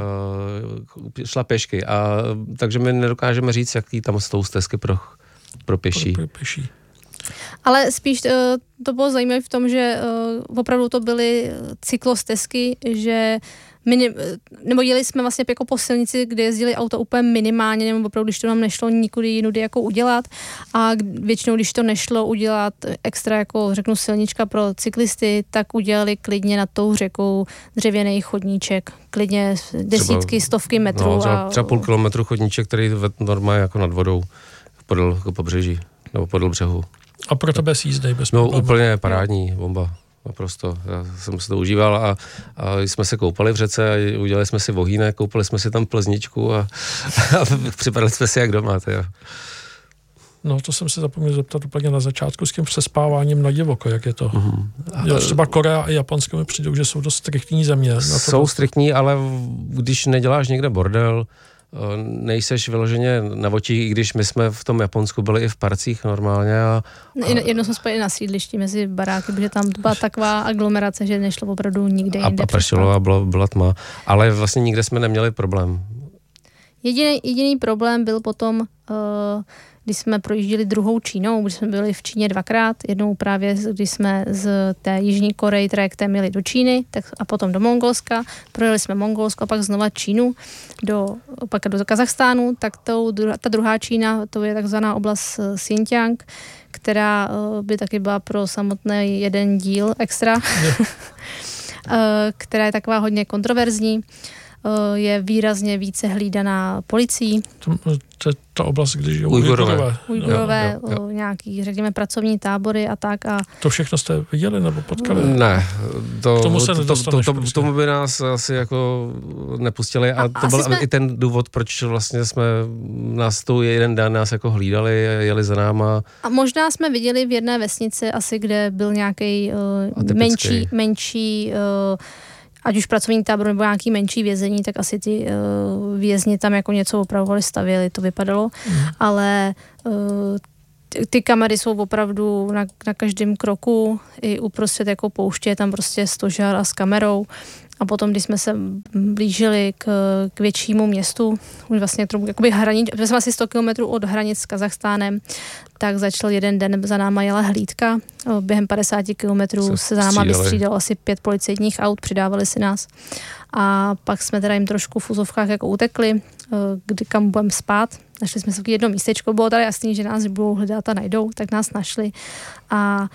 Šla pěšky. A, takže my nedokážeme říct, jaký tam jsou stezky pro, pro pěší. Pro, pro pěší. Ale spíš to bylo zajímavé v tom, že opravdu to byly cyklostezky, že Minim, nebo jeli jsme vlastně jako po silnici, kde jezdili auta úplně minimálně, nebo opravdu, když to nám nešlo nikudy jinudy jako udělat a většinou, když to nešlo udělat extra jako řeknu silnička pro cyklisty, tak udělali klidně nad tou řekou dřevěný chodníček, klidně desítky, třeba, stovky metrů. No, třeba, a, třeba půl kilometru chodníček, který normálně jako nad vodou podél pobřeží, nebo podél břehu. A pro tebe s jízdej bez No problému. Úplně parádní bomba. Naprosto. Já jsem se to užíval a, a jsme se koupali v řece a udělali jsme si vohýnek, koupili jsme si tam plzničku a, a připadali jsme si jak doma. Tyjo. No to jsem se zapomněl zeptat úplně na začátku s tím přespáváním na divoko, jak je to. Mm-hmm. Jo, třeba Korea a Japonsko mi přijdou, že jsou dost striktní země. Jsou striktní, ale když neděláš někde bordel, nejseš vyloženě na očích, i když my jsme v tom Japonsku byli i v parcích normálně. A, a... Jednou jsme spojili na sídlišti mezi baráky, protože tam byla taková aglomerace, že nešlo opravdu nikde jinde. A pršelo a byla, byla tma. Ale vlastně nikde jsme neměli problém. Jediný, jediný problém byl potom, uh, když jsme projížděli druhou Čínou, když jsme byli v Číně dvakrát, jednou právě, když jsme z té Jižní Koreji trajektem jeli do Číny tak a potom do Mongolska, projeli jsme Mongolsko a pak znova Čínu, do, pak do Kazachstánu, tak to, ta druhá Čína, to je takzvaná oblast Xinjiang, která by taky byla pro samotný jeden díl extra, která je taková hodně kontroverzní, je výrazně více hlídaná policií. To je ta oblast, když je Ujgurové. Ujgurové, nějaký, řekněme, pracovní tábory a tak. A... To všechno jste viděli nebo potkali? Ne, to, tomu se to, to, to, prostě. tomu by nás asi jako nepustili a, a to byl jsme... i ten důvod, proč vlastně jsme nás tu jeden den nás jako hlídali, jeli za náma. A možná jsme viděli v jedné vesnici asi, kde byl nějaký uh, menší, menší uh, ať už pracovní tábor nebo nějaký menší vězení, tak asi ty uh, vězni tam jako něco opravovali, stavěli, to vypadalo, mm. ale uh, ty kamery jsou opravdu na, na každém kroku, i uprostřed jako pouště, je tam prostě stožár a s kamerou. A potom, když jsme se blížili k, k většímu městu, už vlastně jakoby hranic, jsme jsme asi sto kilometrů od hranic s Kazachstánem, tak začal jeden den, za náma jela hlídka. Během padesáti kilometrů se za náma vystřídalo asi pět policejních aut, přidávali si nás. A pak jsme teda jim trošku v úzovkách jako utekli, kdy kam budeme spát. Našli jsme se v jedno místečko, bylo tady jasný, že nás budou hledat a najdou, tak nás našli. A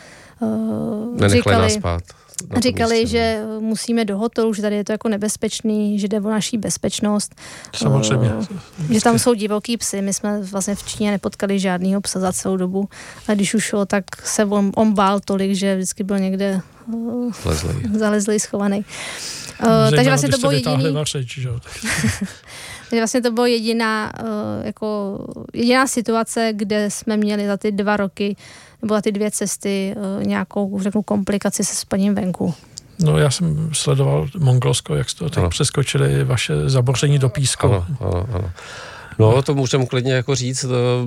uh, říkali... nás spát. Říkali, místě, že musíme do hotelu, že tady je to jako nebezpečný, že jde o naší bezpečnost. Samozřejmě. Uh, že tam jsou divoký psy. My jsme vlastně v Číně nepotkali žádnýho psa za celou dobu. A když už šlo, tak se on, on bál tolik, že vždycky byl někde uh, zalezlý, schovaný. Uh, takže vlastně to bylo jediný... Vařeč, že? Takže vlastně to bylo jediná, uh, jako, jediná situace, kde jsme měli za ty dva roky nebo za ty dvě cesty uh, nějakou, řeknu, komplikaci se spaním venku. No já jsem sledoval Mongolsko, jak jste tak přeskočili vaše zaboření do písku. Ano, ano, ano. No, to můžeme klidně jako říct.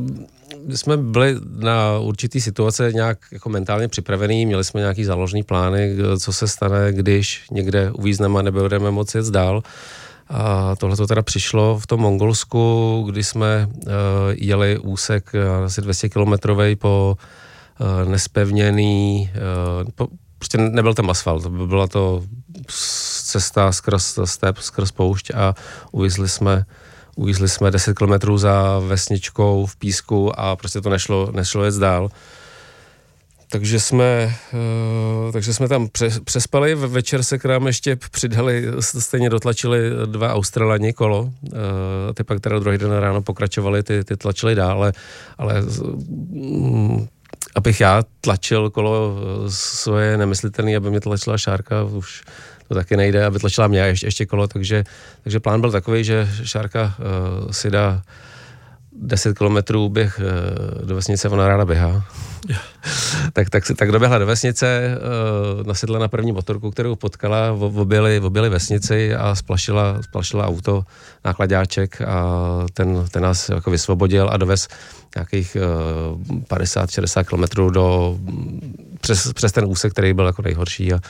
My jsme byli na určitý situace nějak jako mentálně připravený, měli jsme nějaký záložní plány, co se stane, když někde uvízneme a nebudeme moci jet dál. A tohle to teda přišlo v tom Mongolsku, kdy jsme uh, jeli úsek uh, asi dvě stě kilometrovej po uh, nespevněný, uh, po, prostě nebyl tam asfalt, byla to cesta skrz step, skrz poušť a uvízli jsme Uvízli jsme deset kilometrů za vesničkou v písku a prostě to nešlo, nešlo jet dál. Takže jsme, uh, takže jsme tam přespali, večer se k nám ještě přidali, stejně dotlačili dva Australani kolo, uh, ty pak teda druhý den ráno pokračovali, ty, ty tlačili dál, ale, ale um, abych já tlačil kolo svoje nemyslitelné, aby mě tlačila Šárka, už to taky nejde, aby tlačila mě ještě, ještě kolo, takže, takže plán byl takový, že Šárka uh, si dá deset kilometrů běh uh, do vesnice, ona ráda běhá. Yeah. tak, tak, tak doběhla do vesnice, uh, nasedla na první motorku, kterou potkala, objeli, objeli vesnici a splašila, splašila auto, nákladáček a ten, ten nás jako vysvobodil a dovez nějakých uh, padesát šedesát kilometrů do, přes, přes ten úsek, který byl jako nejhorší a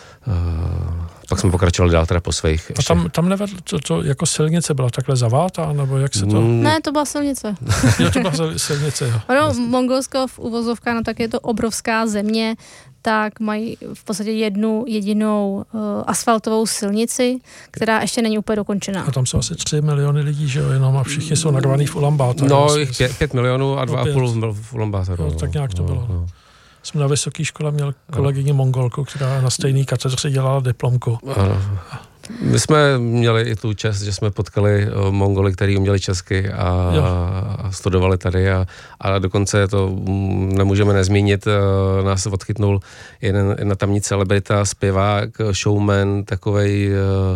Uh, pak jsme pokračovali dál teda po svých. A tam, tam nevedl, to, to jako silnice byla takhle zavátá, nebo jak se to... Mm. Ne, to byla silnice. Jo, to byla silnice, jo. Ono, Mongolsko v uvozovkách, no tak je to obrovská země, tak mají v podstatě jednu jedinou uh, asfaltovou silnici, která ještě není úplně dokončená. A tam jsou asi tři miliony lidí, že jo, jenom a všichni jsou narvaný v Ulaanbaatar. No, jich pět, pět milionů a dva a půl v Ulaanbaataru. No, tak nějak to bylo. No, no. Jsem na vysoké škole měl kolegyni Mongolku, která na stejný katedře dělala diplomku. Ano. My jsme měli i tu čest, že jsme potkali Mongoly, kteří uměli česky a, a studovali tady a, a dokonce to nemůžeme nezmínit, nás odchytnul jeden, jedna tamní celebrita, zpěvák, showman, takovej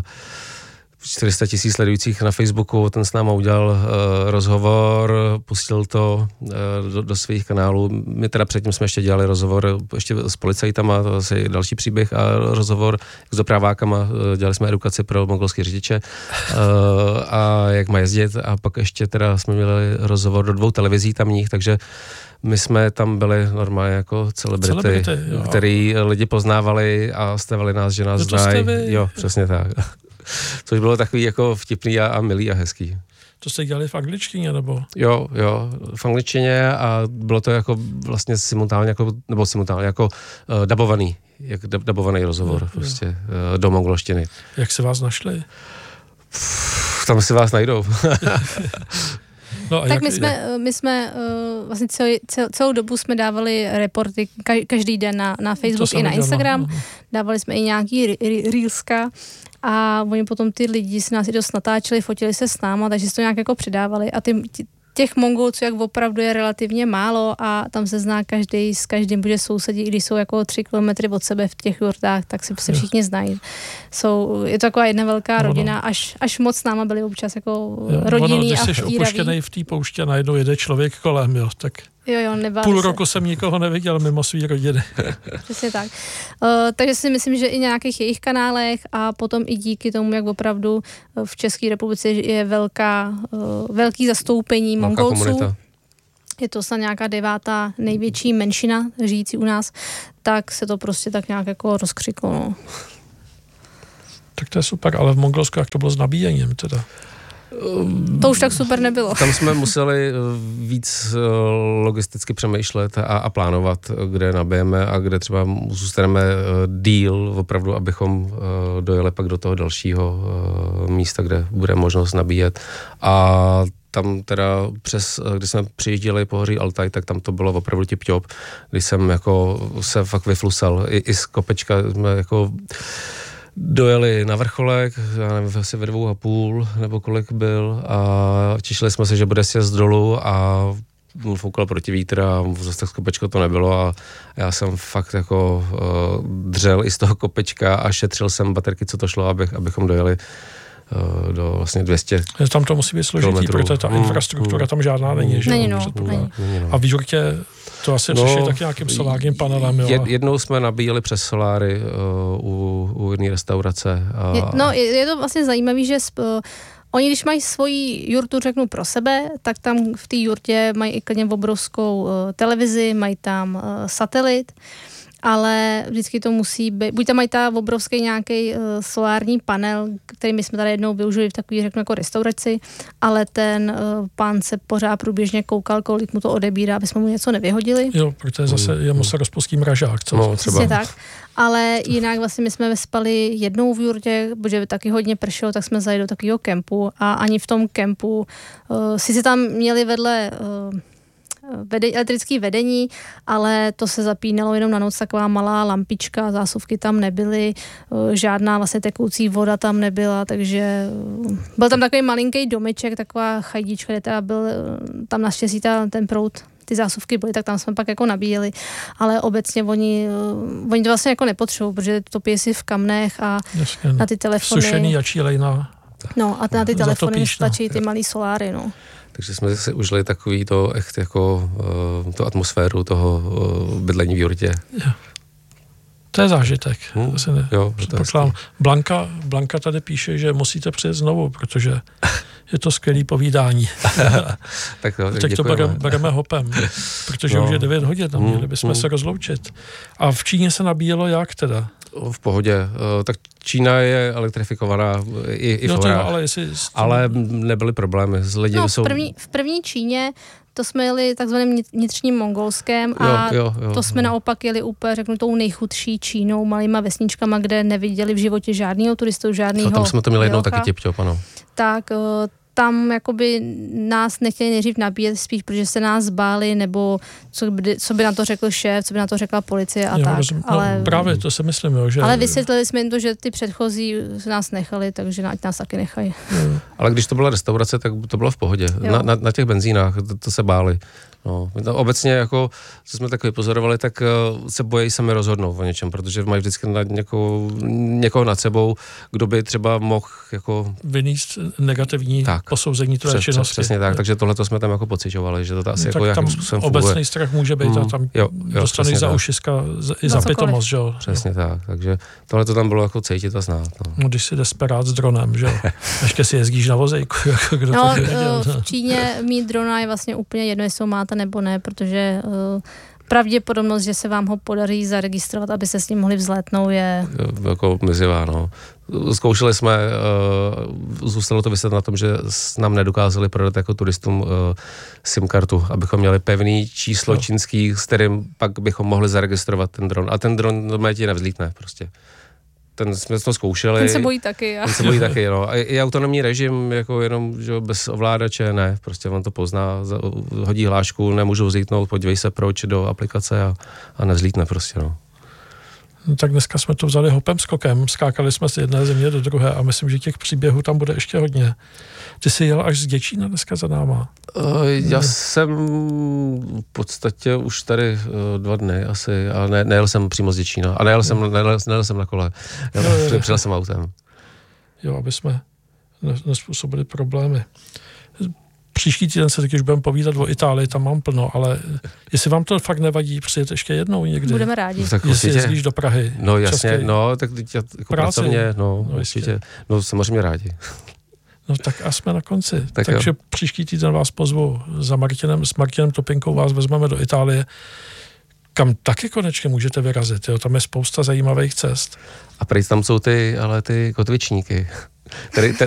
čtyři sta tisíc sledujících na Facebooku, ten s náma udělal uh, rozhovor, pustil to uh, do, do svých kanálů. My teda předtím jsme ještě dělali rozhovor ještě s policajtama, to je další příběh, a rozhovor s dopravákama, uh, dělali jsme edukaci pro mongolské řidiče uh, a jak má jezdit, a pak ještě teda jsme měli rozhovor do dvou televizí tamních, takže my jsme tam byli normálně jako celebrity, celebrity který lidi poznávali a stavili nás, že nás znají. Jo, přesně tak. Což bylo takový jako vtipný a, a milý a hezký. To jste dělali v angličtině, nebo? Jo, jo, v angličtině a bylo to jako vlastně simultánně, jako, nebo simultánně, jako uh, dabovaný, jak dabovaný rozhovor, jo, prostě uh, do mongolštiny. Jak se vás našli? Pff, tam si vás najdou. No tak jak, my jsme, my jsme uh, vlastně celý, cel, celou dobu jsme dávali reporty každý den na, na Facebook i na Instagram. Dělám. Dávali jsme i nějaký reelska a oni potom ty lidi si nás i dost natáčeli, fotili se s náma, takže si to nějak jako přidávali a ty, těch Mongolců jak opravdu je relativně málo a tam se zná každý s každým, protože sousedí, i když jsou jako tři kilometry od sebe v těch jurtách, tak si se všichni znají. Jsou, je to taková jedna velká rodina, až, až moc s náma byli občas jako rodinný a když jsi opuštěnej v té pouště, najednou jede člověk kolem, jo, tak jo, jo, půl se. roku jsem nikoho neviděl mimo svý rodiny. Přesně tak. Uh, takže si myslím, že i nějakých jejich kanálech a potom i díky tomu, jak opravdu v České republice je velká, uh, velký zastoupení Velká Mongolců. Komunita. Je to snad nějaká devátá největší menšina žijící u nás, tak se to prostě tak nějak jako rozkřiklo. No. Tak to je super, ale v Mongolsku jak to bylo s nabíjením teda? To už tak super nebylo. Tam jsme museli víc logisticky přemýšlet a, a plánovat, kde nabijeme a kde třeba zůstaneme díl, opravdu, abychom dojeli pak do toho dalšího místa, kde bude možnost nabíjet. A tam teda přes, když jsme přijížděli po hoří Altaj, tak tam to bylo opravdu tip-top, když jsem jako se fakt vyflusal. I, i z kopečka jsme jako dojeli na vrcholek, já nevím, asi ve dvou a půl, nebo kolik byl, a těšili jsme se, že bude sjezd dolů a foukal proti vítr a zase tak z kopečka to nebylo a já jsem fakt jako uh, dřel i z toho kopečka a šetřil jsem baterky, co to šlo, abych, abychom dojeli uh, do vlastně dvě stě Tam to musí být složitý, protože ta infrastruktura tam žádná není, že? Není, no, není. A v Jurtě to asi no, řeší tak nějakým solárním panelem, jo? Jed, jednou jsme nabíjeli přes soláry uh, u, u jedné restaurace. A... Je, no, je, je to vlastně zajímavé, že sp, uh, oni, když mají svoji jurtu, řeknu pro sebe, tak tam v té jurtě mají i klidně obrovskou uh, televizi, mají tam uh, satelit, ale vždycky to musí být, buď tam mají ta obrovský nějaký uh, solární panel, který my jsme tady jednou využili v takový, řeknu, jako restauraci, ale ten uh, pán se pořád průběžně koukal, kolik mu to odebírá, aby jsme mu něco nevyhodili. Jo, protože zase je mu se rozpustí mražák, co? No, třeba. tak. Ale jinak vlastně my jsme spali jednou v jurtě, protože taky hodně pršelo, tak jsme zajeli do takového kempu a ani v tom kempu, uh, sice tam měli vedle uh, Vede, elektrické vedení, ale to se zapínalo jenom na noc, taková malá lampička, zásuvky tam nebyly, žádná vlastně tekoucí voda tam nebyla, takže byl tam takový malinký domeček, taková chajdička, kde teda byl tam naštěstí ta, ten proud, ty zásuvky byly, tak tam jsme pak jako nabíjeli, ale obecně oni, oni to vlastně jako nepotřebují, protože topí si v kamnech a Jasně, na ty telefony. Sušený jačí lejna. No a na ty telefony zatopíš, stačí no. ty malý soláry, no. Takže jsme si užili takový to, echt jako uh, tu atmosféru toho uh, bydlení v jurtě. Jo. To je zážitek. Hmm. Ne, jo, to Blanka, Blanka tady píše, že musíte přijet znovu, protože je to skvělý povídání. tak jo, tak, tak to bereme, bereme hopem, protože no. už je devět hodin, tam měli bychom hmm. se rozloučit. A v Číně se nabíjelo jak teda? V pohodě. Uh, tak Čína je elektrifikovaná i, i no v horách, ale, jestli... ale nebyly problémy. S lidi no, jsou... v, první, v první Číně to jsme jeli takzvaným vnitřním Mongolskem a jo, jo, jo, to jsme jo. naopak jeli úplně, řeknu, tou nejchudší Čínou, malýma vesničkama, kde neviděli v životě žádného turistu, žádného. Tam jsme to měli jednou taky tip-top, ano. Tak tam jakoby nás nechtěli nejdřív nabíjet spíš, protože se nás báli, nebo co by, co by na to řekl šéf, co by na to řekla policie a jo, tak. Rozum, ale, no, právě, to si myslím, jo, že... Ale vysvětlili jsme jim to, že ty předchozí nás nechali, takže ať nás taky nechají. Jo. Ale když to byla restaurace, tak to bylo v pohodě. Na, na, na těch benzínách to, to se báli. No, obecně jako, co jsme tak vypozorovali, tak uh, se bojí sami rozhodnout o něčem, protože mají vždycky nad někoho, někoho nad sebou, kdo by třeba mohl jako... vyníst negativní tak, posouzení tvé přes, činnosti. Přesně tak, takže tohle jsme tam jako pociťovali, že to asi no, jako jakým způsobem funguje. Obecný strach může být mm, a tam jo, jo, dostaneš za ušiska i za pitomost, že jo. Přesně jo. tak, takže tohle to tam bylo jako cítit a znát. No, no když si desperát s dronem, že jo. Ještě si jezdíš na vozejku, jako kdo no, to věděl. V Číně mít drona je vlastně úplně jedno, jestli ho máte nebo ne, protože uh, pravděpodobnost, že se vám ho podaří zaregistrovat, aby se s ním mohli vzlétnout, je... Jako mizivá, no. Zkoušeli jsme, uh, zůstalo to vyset na tom, že nám nedokázali prodat jako turistům uh, SIM kartu, abychom měli pevný číslo no. čínský, s kterým pak bychom mohli zaregistrovat ten dron. A ten dron normálně ti nevzlítne prostě. Ten jsme to zkoušeli. Ten se bojí taky. Já. Ten se bojí taky, no. A i autonomní režim, jako jenom že bez ovládače, ne. Prostě on to pozná, hodí hlášku, nemůžu vzlítnout, podívej se proč do aplikace a, a nevzlítne prostě, no. No, tak dneska jsme to vzali hopem skokem, skákali jsme z jedné země do druhé a myslím, že těch příběhů tam bude ještě hodně. Ty jsi jel až z Děčína dneska za náma? Uh, já ne. jsem v podstatě už tady uh, dva dny asi, a ne, nejel jsem přímo z Děčína. A nejel jsem, hmm. nejel, nejel jsem na kole. Já no, přijel jsem autem. Jo, aby jsme nespůsobili problémy. Příští týden se taky už budeme povídat o Itálii, tam mám plno, ale jestli vám to fakt nevadí, přijet ještě jednou někdy. Budeme rádi. Tak jestli jezdíš do Prahy. No jasně, častěji. no, tak teď jako pracovně, no, no určitě. No samozřejmě rádi. No tak a jsme na konci. Tak Takže jo. Příští týden vás pozvu za Martinem, s Martinem Topinkou vás vezmeme do Itálie, kam taky konečně můžete vyrazit. Jo? Tam je spousta zajímavých cest. A prý tam jsou ty, ale ty kotvičníky. Tady,